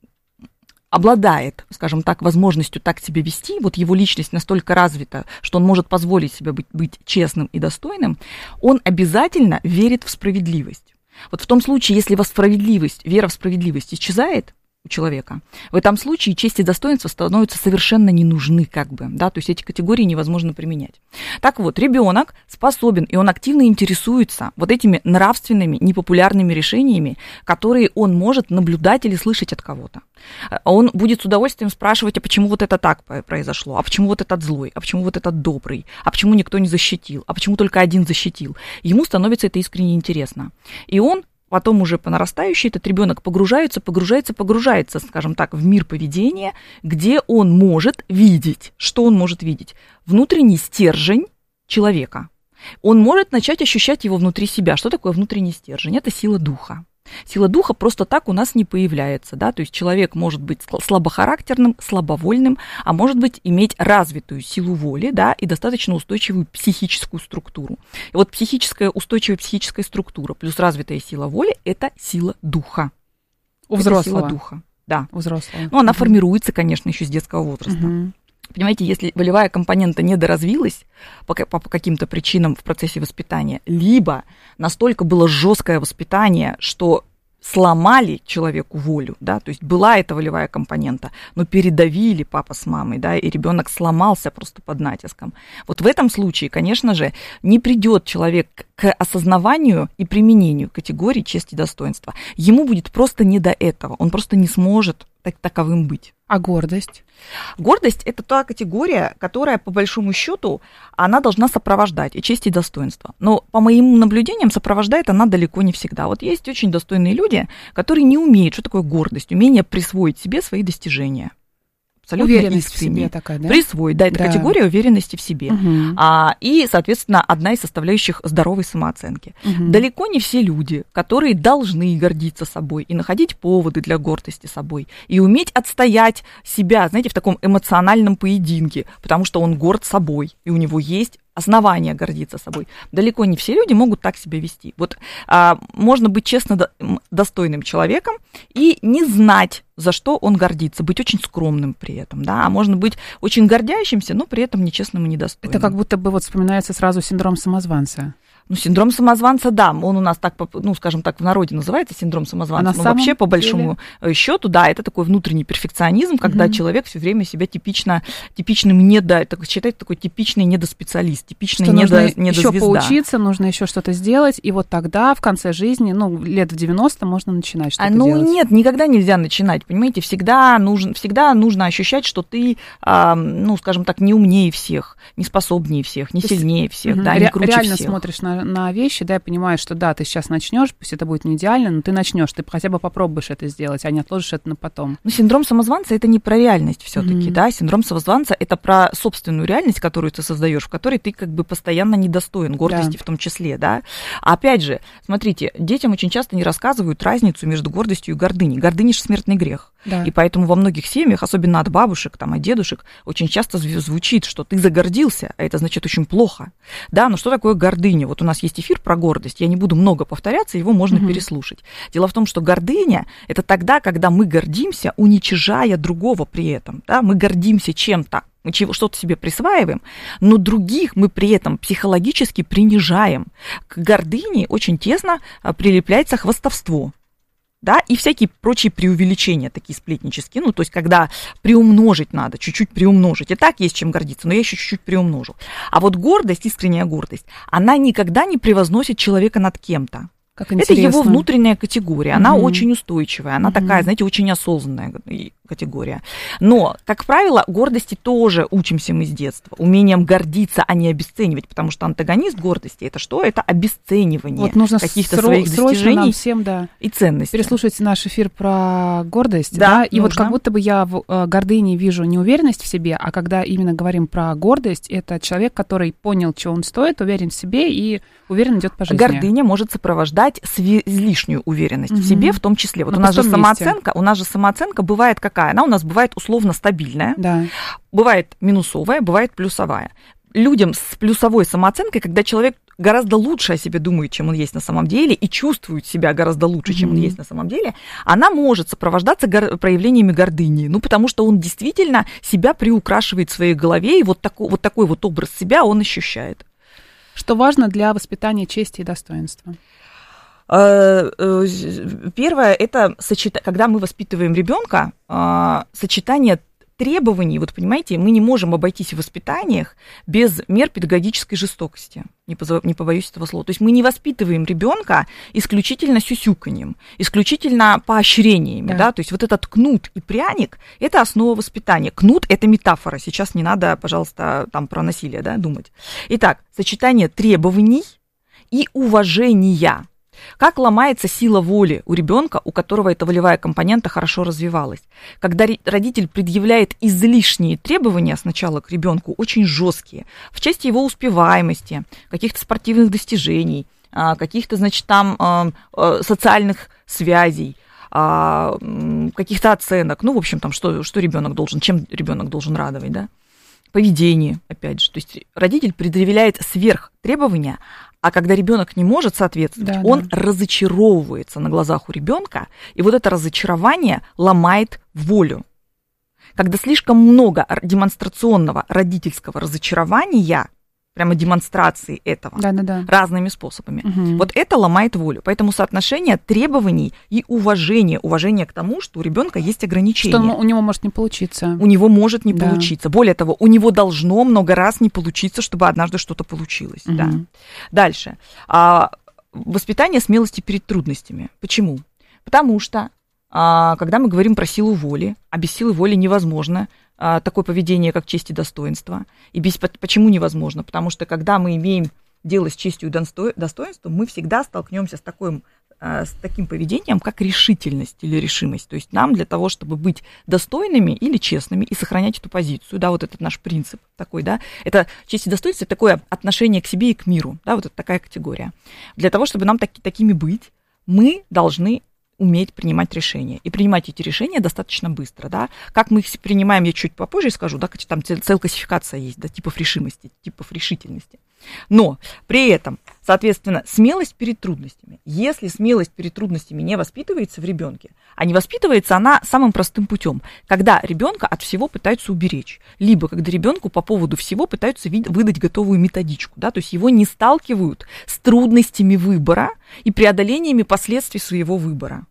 S16: обладает, скажем так, возможностью так себя вести, вот его личность настолько развита, что он может позволить себе быть, быть честным и достойным, он обязательно верит в справедливость. Вот в том случае, если во справедливость, вера в справедливость исчезает у человека, в этом случае честь и достоинство становятся совершенно не нужны, как бы, да, то есть эти категории невозможно применять. Так вот, ребенок способен, и он активно интересуется вот этими нравственными, непопулярными решениями, которые он может наблюдать или слышать от кого-то. Он будет с удовольствием спрашивать: а почему вот это так произошло, а почему вот этот злой, а почему вот этот добрый, а почему никто не защитил, а почему только один защитил. Ему становится это искренне интересно. И он потом уже по нарастающей этот ребенок погружается, погружается, погружается, скажем так, в мир поведения, где он может видеть, что он может видеть? Внутренний стержень человека. Он может начать ощущать его внутри себя. Что такое внутренний стержень? Это сила духа. Сила духа просто так у нас не появляется, да, то есть человек может быть слабохарактерным, слабовольным, а может быть иметь развитую силу воли, да, и достаточно устойчивую психическую структуру. И вот психическая, устойчивая психическая структура плюс развитая сила воли – это сила духа.
S15: У взрослого?
S16: Это сила духа, да.
S15: У взрослого.
S16: Ну, она
S15: угу.
S16: формируется, конечно, еще с детского возраста.
S15: Угу.
S16: Понимаете, если волевая компонента недоразвилась по, по, по каким-то причинам в процессе воспитания, либо настолько было жесткое воспитание, что сломали человеку волю, да, то есть была эта волевая компонента, но передавили папа с мамой, да, и ребенок сломался просто под натиском. Вот в этом случае, конечно же, не придет человек к осознаванию и применению категории честь и достоинства. Ему будет просто не до этого, он просто не сможет так, таковым быть.
S15: А гордость?
S16: Гордость – это та категория, которая, по большому счету, она должна сопровождать и честь, и достоинство. Но, по моим наблюдениям, сопровождает она далеко не всегда. Вот есть очень достойные люди, которые не умеют, что такое гордость, умение присвоить себе свои достижения. Абсолютно
S15: уверенность
S16: искренне.
S15: в себе такая, да?
S16: Присвоить, да, это
S15: да.
S16: категория уверенности в себе.
S15: Угу.
S16: А, и, соответственно, одна из составляющих здоровой самооценки.
S15: Угу.
S16: Далеко не все люди, которые должны гордиться собой и находить поводы для гордости собой, и уметь отстоять себя, знаете, в таком эмоциональном поединке, потому что он горд собой, и у него есть основания гордиться собой. Далеко не все люди могут так себя вести. Вот а, можно быть честно до, достойным человеком и не знать, за что он гордится, быть очень скромным при этом, да, а можно быть очень гордящимся, но при этом нечестным и недостойным.
S15: Это как будто бы вот вспоминается сразу синдром самозванца.
S16: Ну, синдром самозванца, да, он у нас так, ну, скажем так, в народе называется синдром самозванца,
S15: а
S16: но вообще, по большому деле? счету, да, это такой внутренний перфекционизм, когда угу. человек все время себя типично, типичным недо, так, считает такой типичный недоспециалист, типичный
S15: что
S16: недо,
S15: нужно
S16: недозвезда.
S15: Еще поучиться, нужно еще что-то сделать, и вот тогда, в конце жизни, ну, лет в девяносто можно начинать что-то
S16: а, ну,
S15: делать.
S16: Ну, нет, никогда нельзя начинать, понимаете, всегда нужно, всегда нужно ощущать, что ты, а, ну, скажем так, не умнее всех, не способнее всех, не То сильнее всех, угу. да,
S15: Ре-
S16: не круче
S15: реально
S16: всех.
S15: смотришь на, на вещи, да, понимаешь, что да, ты сейчас начнешь, пусть это будет не идеально, но ты начнешь, ты хотя бы попробуешь это сделать, а не отложишь это на потом.
S16: Ну, синдром самозванца это не про реальность все-таки, mm-hmm. да, синдром самозванца это про собственную реальность, которую ты создаешь, в которой ты как бы постоянно недостоин, гордости да. в том числе, да. А опять же, смотрите, детям очень часто не рассказывают разницу между гордостью и гордыней. Гордыня же смертный грех. Да. И поэтому во многих семьях, особенно от бабушек, там, от дедушек, очень часто звучит, что ты загордился, а это значит очень плохо. Да, но что такое гордыня? Вот у нас есть эфир про гордость, я не буду много повторяться, его можно угу. переслушать. Дело в том, что гордыня – это тогда, когда мы гордимся, уничижая другого при этом. Да? Мы гордимся чем-то, мы что-то себе присваиваем, но других мы при этом психологически принижаем. К гордыне очень тесно прилепляется хвастовство. Да, и всякие прочие преувеличения, такие сплетнические, ну, то есть, когда приумножить надо, чуть-чуть приумножить. И так есть чем гордиться, но я еще чуть-чуть приумножу. А вот гордость, искренняя гордость, она никогда не превозносит человека над кем-то.
S15: Как
S16: это его внутренняя категория, она угу. очень устойчивая, она угу. такая, знаете, очень осознанная категория. Но, как правило, гордости тоже учимся мы с детства, умением гордиться, а не обесценивать, потому что антагонист гордости – это что? Это обесценивание вот нужно каких-то сро- своих достижений нам всем, да, и ценностей.
S15: Переслушайте наш эфир про гордость, да, да? И нужно. Вот как будто бы я в гордыне вижу не уверенность в себе, а когда именно говорим про гордость, это человек, который понял, что он стоит, уверен в себе и уверен идет по жизни.
S16: Гордыня может сопровождать излишнюю уверенность угу. в себе в том числе. Вот
S15: Но
S16: у нас же самооценка, у нас же самооценка бывает какая? Она у нас бывает условно стабильная,
S15: да.
S16: бывает минусовая, бывает плюсовая. Людям с плюсовой самооценкой, когда человек гораздо лучше о себе думает, чем он есть на самом деле, и чувствует себя гораздо лучше, чем mm-hmm. он есть на самом деле, она может сопровождаться гор- проявлениями гордыни. Ну, потому что он действительно себя приукрашивает в своей голове, и вот, тако- вот такой вот образ себя он ощущает.
S15: Что важно для воспитания чести и достоинства?
S16: Первое, это сочета... когда мы воспитываем ребенка, сочетание требований, вот понимаете, мы не можем обойтись в воспитаниях без мер педагогической жестокости, не, позов... не побоюсь этого слова. То есть мы не воспитываем ребенка исключительно сюсюканьем, исключительно поощрениями, да. Да? То есть вот этот кнут и пряник – это основа воспитания. Кнут – это метафора, сейчас не надо, пожалуйста, там про насилие, да, думать. Итак, сочетание требований и уважения. Как ломается сила воли у ребенка, у которого эта волевая компонента хорошо развивалась? Когда родитель предъявляет излишние требования сначала к ребенку, очень жесткие, в части его успеваемости, каких-то спортивных достижений, каких-то, значит, там социальных связей, каких-то оценок, ну, в общем, там, что, что ребенок должен, чем ребенок должен радовать, да, поведение, опять же, то есть родитель предъявляет сверхтребования, а когда ребенок не может соответствовать, да, он да. разочаровывается на глазах у ребенка, и вот это разочарование ломает волю. Когда слишком много демонстрационного родительского разочарования, прямо демонстрации этого да, да, да. разными способами, угу. вот это ломает волю. Поэтому соотношение требований и уважения, уважение к тому, что у ребенка есть ограничения.
S15: Что у него может не получиться.
S16: У него может не да. получиться. Более того, у него должно много раз не получиться, чтобы однажды что-то получилось. Угу. Да. Дальше. А, воспитание смелости перед трудностями. Почему? Потому что а, когда мы говорим про силу воли, а без силы воли невозможно такое поведение, как честь и достоинство. И без, почему невозможно? Потому что когда мы имеем дело с честью и достоинством, мы всегда столкнемся с, такой, с таким поведением, как решительность или решимость. То есть нам для того, чтобы быть достойными или честными и сохранять эту позицию, да, вот этот наш принцип такой, да, это честь и достоинство, это такое отношение к себе и к миру, да, вот это такая категория. Для того, чтобы нам таки, такими быть, мы должны уметь принимать решения. И принимать эти решения достаточно быстро, да. Как мы их принимаем, я чуть попозже скажу, да, там целая классификация есть, да, типов решимости, типов решительности. Но при этом, соответственно, смелость перед трудностями. Если смелость перед трудностями не воспитывается в ребенке, а не воспитывается она самым простым путем, когда ребенка от всего пытаются уберечь, либо когда ребенку по поводу всего пытаются выдать готовую методичку, да, то есть его не сталкивают с трудностями выбора и преодолениями последствий своего выбора.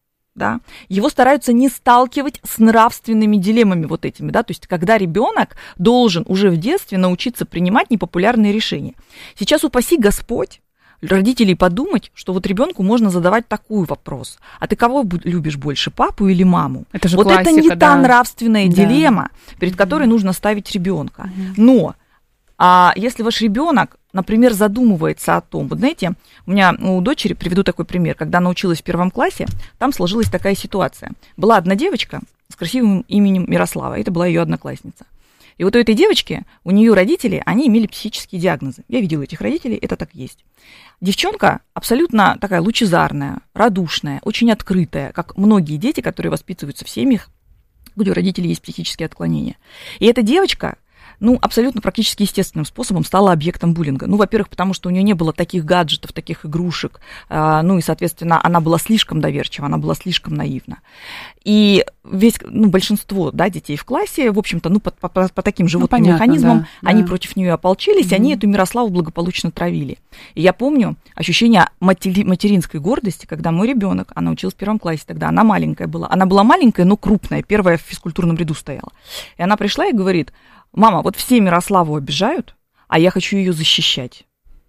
S16: Да, его стараются не сталкивать с нравственными дилеммами вот этими, да, то есть когда ребенок должен уже в детстве научиться принимать непопулярные решения. Сейчас упаси Господь родителей подумать, что вот ребенку можно задавать такой вопрос: а ты кого любишь больше, папу или маму?
S15: Это же
S16: вот
S15: классика,
S16: это не
S15: да.
S16: та нравственная
S15: да.
S16: дилемма, перед которой mm-hmm. нужно ставить ребенка. Mm-hmm. Но а если ваш ребенок, например, задумывается о том, вот знаете, у меня у дочери, приведу такой пример, когда она училась в первом классе, там сложилась такая ситуация. Была одна девочка с красивым именем Мирослава, это была ее одноклассница. И вот у этой девочки, у нее родители, они имели психические диагнозы. Я видела этих родителей, это так есть. Девчонка абсолютно такая лучезарная, радушная, очень открытая, как многие дети, которые воспитываются в семьях, где у родителей есть психические отклонения. И эта девочка, ну, абсолютно практически естественным способом стала объектом буллинга. Ну, во-первых, потому что у нее не было таких гаджетов, таких игрушек, ну, и, соответственно, она была слишком доверчива, она была слишком наивна. И весь, ну, большинство, да, детей в классе, в общем-то, ну, по, по, по таким животным ну, понятно, механизмам, да, они да. против нее ополчились, mm-hmm. и они эту Мирославу благополучно травили. И я помню ощущение матери, материнской гордости, когда мой ребенок, она училась в первом классе тогда, она маленькая была, она была маленькая, но крупная, первая в физкультурном ряду стояла. И она пришла и говорит: мама, вот все Мирославу обижают, а я хочу ее защищать.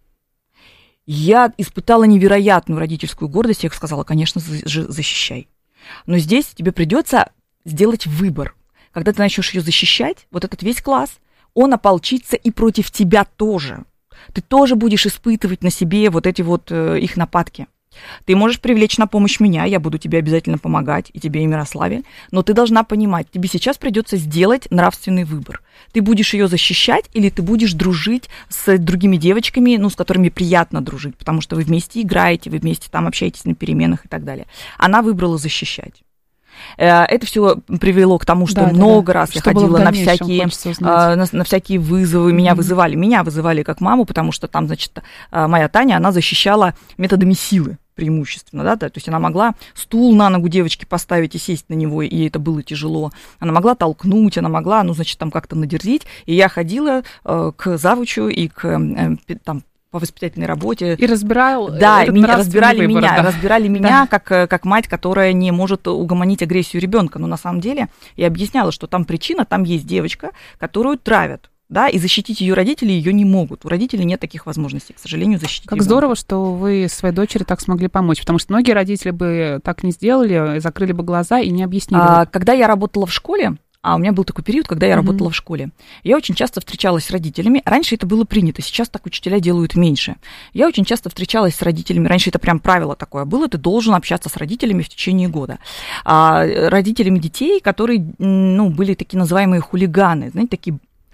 S16: Я испытала невероятную родительскую гордость, я сказала: конечно, защищай. Но здесь тебе придется сделать выбор. Когда ты начнешь ее защищать, вот этот весь класс, он ополчится и против тебя тоже. Ты тоже будешь испытывать на себе вот эти вот э, их нападки. Ты можешь привлечь на помощь меня, я буду тебе обязательно помогать, и тебе, и Мирославе, но ты должна понимать, тебе сейчас придется сделать нравственный выбор. Ты будешь ее защищать или ты будешь дружить с другими девочками, ну, с которыми приятно дружить, потому что вы вместе играете, вы вместе там общаетесь на переменах и так далее. Она выбрала защищать. Это все привело к тому, что да, много да, раз да. я что ходила на всякие, на, на всякие вызовы, меня mm-hmm. вызывали, меня вызывали как маму, потому что там, значит, моя Таня, она защищала методами силы преимущественно, да, то есть она могла стул на ногу девочки поставить и сесть на него, и это было тяжело, она могла толкнуть, она могла, ну, значит, там как-то надерзить, и я ходила э, к завучу и к, э, там, по воспитательной работе.
S15: И разбирал,
S16: да, меня, разбирали выбор, меня, да. разбирали меня да. как, как мать, которая не может угомонить агрессию ребенка. Но на самом деле я объясняла, что там причина, там есть девочка, которую травят. Да, и защитить ее родители ее не могут. У родителей нет таких возможностей, к сожалению, защитить.
S15: Как
S16: ребенка.
S15: Здорово, что вы своей дочери так смогли помочь, потому что многие родители бы так не сделали, закрыли бы глаза и не объяснили.
S16: А, когда я работала в школе, а у меня был такой период, когда я mm-hmm. работала в школе, я очень часто встречалась с родителями. Раньше это было принято, сейчас так учителя делают меньше. Я очень часто встречалась с родителями, раньше это прям правило такое было, ты должен общаться с родителями в течение года. А, родителями детей, которые, ну, были такие называемые хулиганы, знаете, такие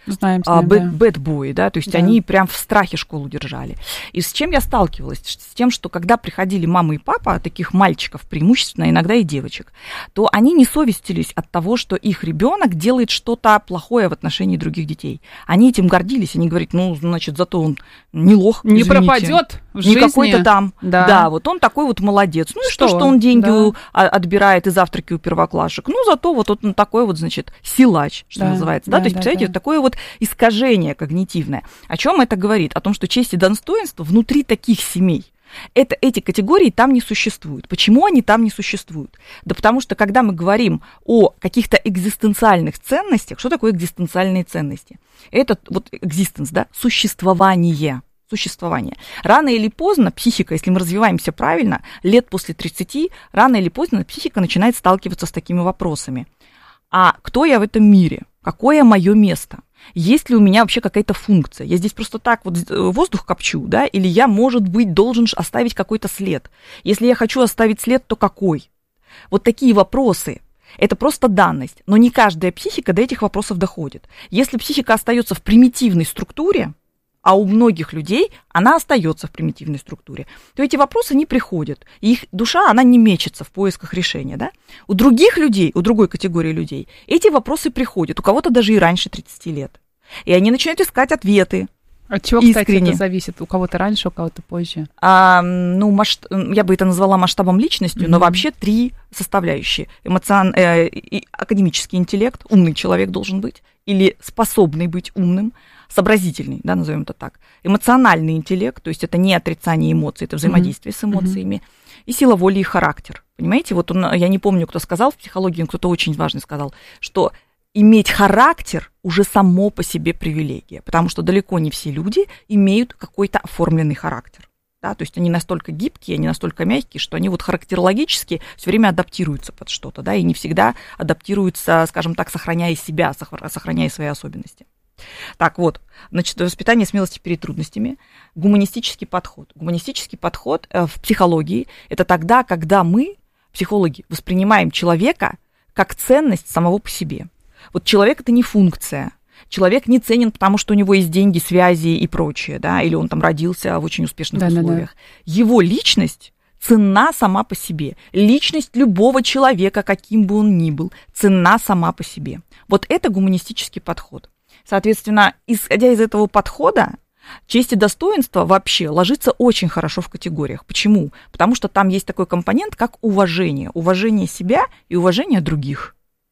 S15: Знаем,
S16: а,
S15: знаем,
S16: бэд,
S15: да.
S16: бэдбои, да, то есть
S15: Да.
S16: они прям в страхе школу держали. И с чем я сталкивалась? С тем, что когда приходили мама и папа, таких мальчиков преимущественно, иногда и девочек, то они не совестились от того, что их ребенок делает что-то плохое в отношении других детей. Они этим гордились, они говорят, ну, значит, зато он не лох,
S15: Не
S16: извините,
S15: пропадет в
S16: не
S15: жизни.
S16: какой-то там,
S15: Да.
S16: да, вот он такой вот молодец. Ну и что,
S15: Что?
S16: что он деньги
S15: Да.
S16: у- а- отбирает и завтраки у первоклашек. Ну, зато вот он такой вот, значит, силач, что
S15: Да,
S16: называется. Да?
S15: да,
S16: То есть,
S15: да,
S16: представляете,
S15: да.
S16: такое вот искажение когнитивное. О чем это говорит? О том, что честь и достоинство внутри таких семей. Это, эти категории там не существуют. Почему они там не существуют? Да потому что, когда мы говорим о каких-то экзистенциальных ценностях, что такое экзистенциальные ценности? Это вот экзистенс, да, существование. Существование. Рано или поздно психика, если мы развиваемся правильно, лет после тридцати, рано или поздно психика начинает сталкиваться с такими вопросами. А кто я в этом мире? Какое мое место? Есть ли у меня вообще какая-то функция? Я здесь просто так вот воздух копчу, да? Или я, может быть, должен оставить какой-то след? Если я хочу оставить след, то какой? Вот такие вопросы. Это просто данность. Но не каждая психика до этих вопросов доходит. Если психика остается в примитивной структуре, а у многих людей она остается в примитивной структуре, то эти вопросы не приходят. И их душа, она не мечется в поисках решения. Да? У других людей, у другой категории людей, эти вопросы приходят. У кого-то даже и раньше тридцати лет. И они начинают искать ответы.
S15: От чего,
S16: искренне.
S15: кстати, это зависит? У кого-то раньше, у кого-то позже?
S16: А, ну, масш... я бы это назвала масштабом личности, mm-hmm. но вообще три составляющие. Эмоцион... э, академический интеллект, умный человек должен быть, или способный быть умным, сообразительный, да, назовем это так. Эмоциональный интеллект, то есть это не отрицание эмоций, это взаимодействие mm-hmm. с эмоциями. Mm-hmm. И сила воли и характер. Понимаете, вот он, я не помню, кто сказал в психологии, но кто-то очень важный сказал, что иметь характер уже само по себе привилегия, потому что далеко не все люди имеют какой-то оформленный характер. Да? То есть они настолько гибкие, они настолько мягкие, что они вот характерологически все время адаптируются под что-то, да, и не всегда адаптируются, скажем так, сохраняя себя, сохраняя свои особенности. Так вот, значит, воспитание смелости перед трудностями, гуманистический подход. Гуманистический подход в психологии – это тогда, когда мы, психологи, воспринимаем человека как ценность самого по себе. Вот человек – это не функция. Человек не ценен, потому что у него есть деньги, связи и прочее, да, или он там родился в очень успешных да, условиях. Да, да. Его личность ценна сама по себе. Личность любого человека, каким бы он ни был, ценна сама по себе. Вот это гуманистический подход. Соответственно, исходя из этого подхода, честь и достоинство вообще ложится очень хорошо в категориях. Почему? Потому что там есть такой компонент, как уважение. Уважение себя и уважение других.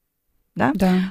S16: Да? Да.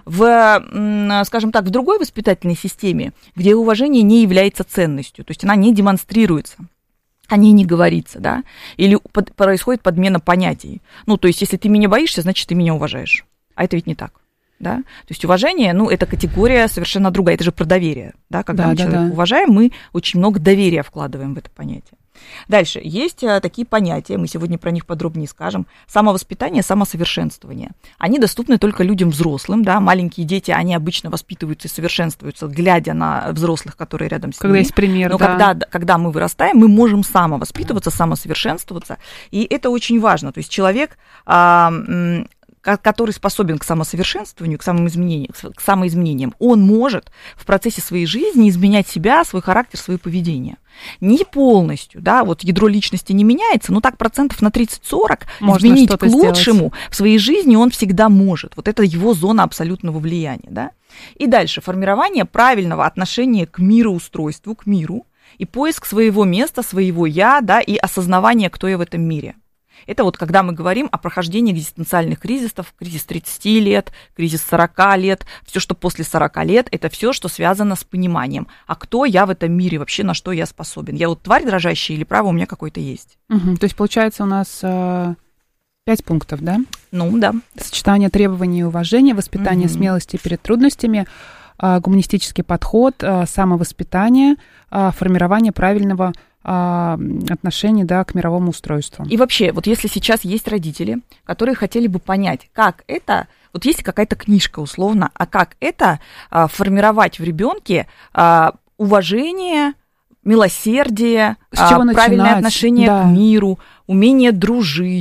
S16: В, скажем так, в другой воспитательной системе, где уважение не является ценностью, то есть она не демонстрируется, о ней не говорится, да, или под, происходит подмена понятий. Ну, то есть, если ты меня боишься, значит, ты меня уважаешь. А это ведь не так. Да? То есть уважение, ну, это категория совершенно другая, это же про доверие. Да? Когда да, мы да, человека да. уважаем, мы очень много доверия вкладываем в это понятие. Дальше, есть такие понятия, мы сегодня про них подробнее скажем, самовоспитание, самосовершенствование. Они доступны только людям взрослым, да, маленькие дети, они обычно воспитываются и совершенствуются, глядя на взрослых, которые рядом с ними.
S15: Когда есть пример,
S16: Но
S15: да.
S16: когда, когда мы вырастаем, мы можем самовоспитываться, самосовершенствоваться, и это очень важно. То есть человек... А, который способен к самосовершенствованию, к самоизменениям, к самоизменениям, он может в процессе своей жизни изменять себя, свой характер, свое поведение. Не полностью, да, вот ядро личности не меняется, но так процентов на тридцать-сорок изменить к лучшему сделать. В своей жизни он всегда может. Вот это его зона абсолютного влияния, да. И дальше формирование правильного отношения к мироустройству, к миру, и поиск своего места, своего я, да, и осознавание, кто я в этом мире. Это вот когда мы говорим о прохождении экзистенциальных кризисов, кризис тридцати лет, кризис сорока лет, все, что после сорока лет, это все, что связано с пониманием, а кто я в этом мире, вообще на что я способен. Я вот тварь дрожащая или право у меня какое-то есть.
S15: Угу, то есть получается у нас э, пять пунктов, да?
S16: Ну, да.
S15: Сочетание требований и уважения, воспитание угу. смелости перед трудностями, э, гуманистический подход, э, самовоспитание, э, формирование правильного отношение, да, к мировому устройству.
S16: И вообще, вот если сейчас есть родители, которые хотели бы понять, как это, вот есть какая-то книжка условно, а как это а, формировать в ребенке а, уважение, милосердие, а, правильное отношение да. к миру, умение дружить,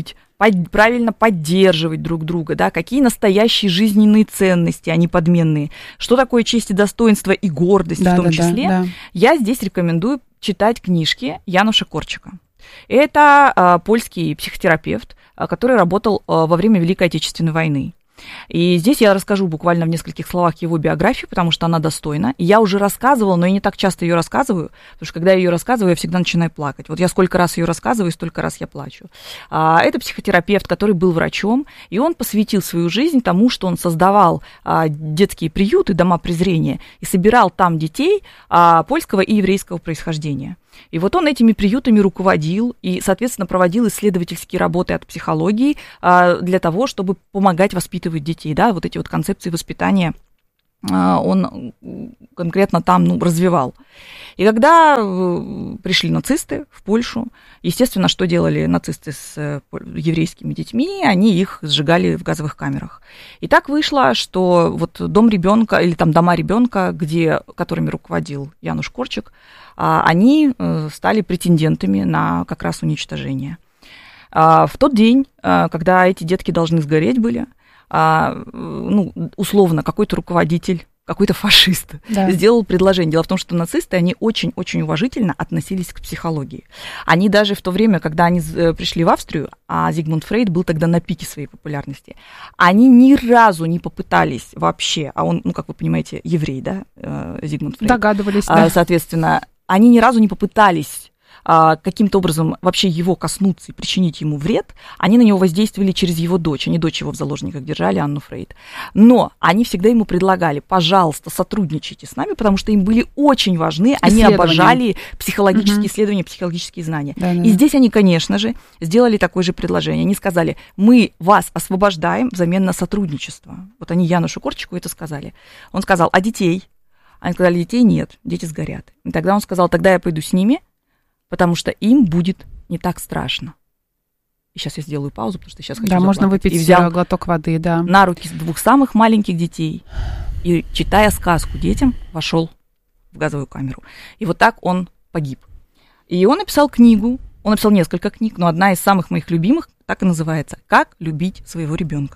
S16: под, правильно поддерживать друг друга, да, какие настоящие жизненные ценности, а не подменные, что такое честь и достоинство и гордость да, в том да, числе, да, да. Я здесь рекомендую читать книжки Януша Корчика. Это а, польский психотерапевт, а, который работал а, во время Великой Отечественной войны. И здесь я расскажу буквально в нескольких словах его биографию, потому что она достойна. И я уже рассказывала, но я не так часто ее рассказываю, потому что когда я ее рассказываю, я всегда начинаю плакать. Вот я сколько раз ее рассказываю, столько раз я плачу. А, это психотерапевт, который был врачом, и он посвятил свою жизнь тому, что он создавал а, детские приюты, дома презрения, и собирал там детей а, польского и еврейского происхождения. И вот он этими приютами руководил и, соответственно, проводил исследовательские работы от психологии а, для того, чтобы помогать воспитывать детей, да, вот эти вот концепции воспитания а, он конкретно там, ну, развивал. И когда пришли нацисты в Польшу, естественно, что делали нацисты с еврейскими детьми, они их сжигали в газовых камерах. И так вышло, что вот дом ребенка или там дома ребенка, где, которыми руководил Януш Корчик, они стали претендентами на как раз уничтожение. В тот день, когда эти детки должны сгореть были, ну, условно, какой-то руководитель, какой-то фашист да. сделал предложение. Дело в том, что нацисты, они очень-очень уважительно относились к психологии. Они даже в то время, когда они пришли в Австрию, а Зигмунд Фрейд был тогда на пике своей популярности, они ни разу не попытались вообще, а он, ну, как вы понимаете, еврей, да, Зигмунд Фрейд.
S15: Догадывались, да.
S16: Соответственно, они ни разу не попытались а, каким-то образом вообще его коснуться и причинить ему вред. Они на него воздействовали через его дочь. Они дочь его в заложниках держали, Анну Фрейд. Но они всегда ему предлагали: пожалуйста, сотрудничайте с нами, потому что им были очень важны. Они обожали психологические угу. исследования, психологические знания. Да, да, и да. здесь они, конечно же, сделали такое же предложение. Они сказали: мы вас освобождаем взамен на сотрудничество. Вот они Янушу Корчику это сказали. Он сказал: а детей? Они сказали: детей нет, дети сгорят. И тогда он сказал: тогда я пойду с ними, потому что им будет не так страшно. И сейчас я сделаю паузу, потому что сейчас хочу
S15: Да,
S16: заплакать.
S15: Можно выпить
S16: и взял
S15: глоток воды, да.
S16: на руки двух самых маленьких детей и, читая сказку детям, вошел в газовую камеру. И вот так он погиб. И он написал книгу, он написал несколько книг, но одна из самых моих любимых так и называется «Как любить своего ребенка».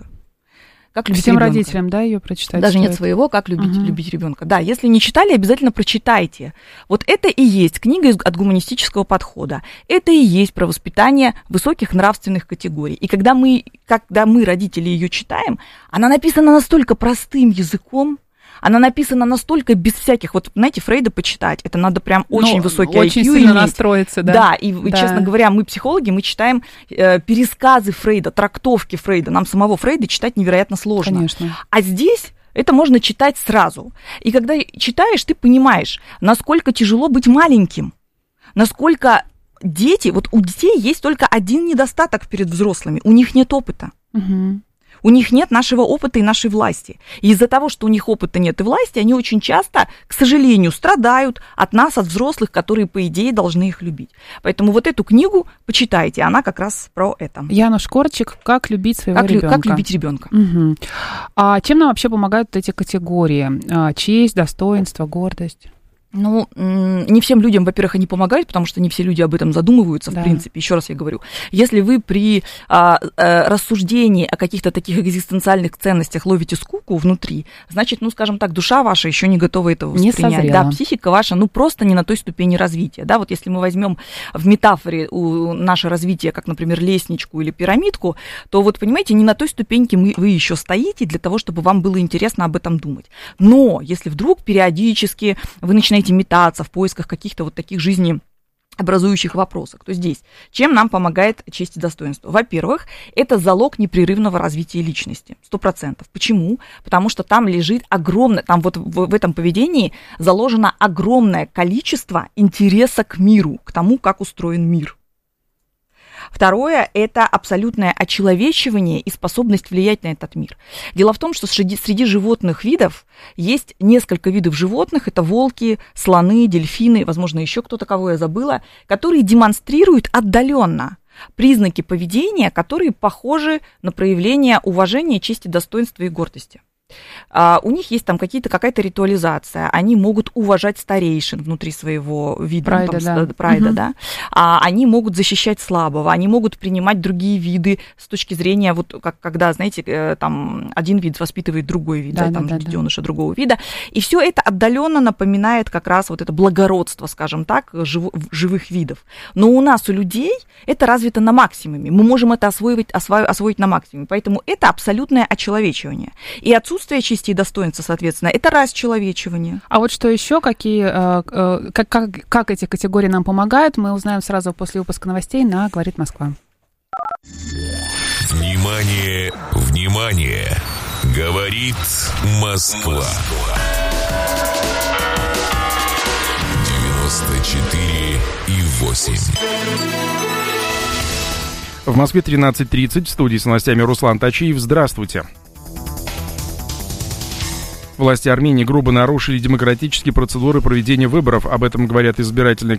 S16: Как любить
S15: Всем
S16: ребенка.
S15: Родителям, да, ее прочитать?
S16: Даже
S15: стоит?
S16: нет своего, как любить,
S15: угу.
S16: любить ребенка. Да, если не читали, обязательно прочитайте. Вот это и есть книга от гуманистического подхода. Это и есть про воспитание высоких нравственных категорий. И когда мы, когда мы, родители, ее читаем, она написана настолько простым языком, она написана настолько без всяких... Вот, знаете, Фрейда почитать, это надо прям очень ну, высокий
S15: очень
S16: ай кью
S15: сильно
S16: иметь.
S15: настроиться, да.
S16: Да, и,
S15: да.
S16: честно говоря, мы, психологи, мы читаем э, пересказы Фрейда, трактовки Фрейда. Нам самого Фрейда читать невероятно сложно.
S15: Конечно.
S16: А здесь это можно читать сразу. И когда читаешь, ты понимаешь, насколько тяжело быть маленьким, насколько дети... Вот у детей есть только один недостаток перед взрослыми. У них нет опыта.
S15: Угу.
S16: У них нет нашего опыта и нашей власти. И из-за того, что у них опыта нет и власти, они очень часто, к сожалению, страдают от нас, от взрослых, которые, по идее, должны их любить. Поэтому вот эту книгу почитайте, она как раз про это.
S15: Януш Корчик «Как любить своего
S16: как,
S15: ребенка».
S16: Как любить ребенка.
S15: Угу. А чем нам вообще помогают эти категории? Честь, достоинство, гордость?
S16: Ну, не всем людям, во-первых, они помогают, потому что не все люди об этом задумываются, да. в принципе. Еще раз я говорю, если вы при а, а, рассуждении о каких-то таких экзистенциальных ценностях ловите скуку внутри, значит, ну, скажем так, душа ваша еще не готова этого воспринять.
S15: Не
S16: да, психика ваша, ну, просто не на той ступени развития. Да, вот если мы возьмем в метафоре у, наше развитие, как, например, лестничку или пирамидку, то вот, понимаете, не на той ступеньке мы, вы еще стоите для того, чтобы вам было интересно об этом думать. Но если вдруг периодически вы начинаете метаться в поисках каких-то вот таких жизнеобразующих вопросов, то здесь чем нам помогает честь и достоинство? Во-первых, это залог непрерывного развития личности, сто процентов. Почему? Потому что там лежит огромное, там вот в, в этом поведении заложено огромное количество интереса к миру, к тому, как устроен мир. Второе – это абсолютное очеловечивание и способность влиять на этот мир. Дело в том, что среди, среди животных видов есть несколько видов животных, это волки, слоны, дельфины, возможно, еще кто-то, кого я забыла, которые демонстрируют отдаленно признаки поведения, которые похожи на проявление уважения, чести, достоинства и гордости. Uh, у них есть там какие-то, какая-то ритуализация, они могут уважать старейшин внутри своего вида,
S15: прайда,
S16: ну, там,
S15: да.
S16: прайда,
S15: угу.
S16: да. Uh, они могут защищать слабого, они могут принимать другие виды с точки зрения, вот как когда, знаете, там один вид воспитывает другой вид, да, да, там да, детеныша да. другого вида, и все это отдаленно напоминает как раз вот это благородство, скажем так, жив, живых видов. Но у нас, у людей, это развито на максимуме, мы можем это освоить, осво, освоить на максимуме, поэтому это абсолютное очеловечивание. И отсутствие чести и достоинства, соответственно, это расчеловечивание.
S15: А вот что еще, какие, как, как, как эти категории нам помогают, мы узнаем сразу после выпуска новостей на «Говорит Москва».
S2: Внимание, внимание! Говорит Москва. девяносто четыре и восемь.
S9: В Москве тринадцать тридцать. В студии с новостями Руслан Тачиев. Здравствуйте. Власти Армении грубо нарушили демократические процедуры проведения выборов. Об этом говорят избирательные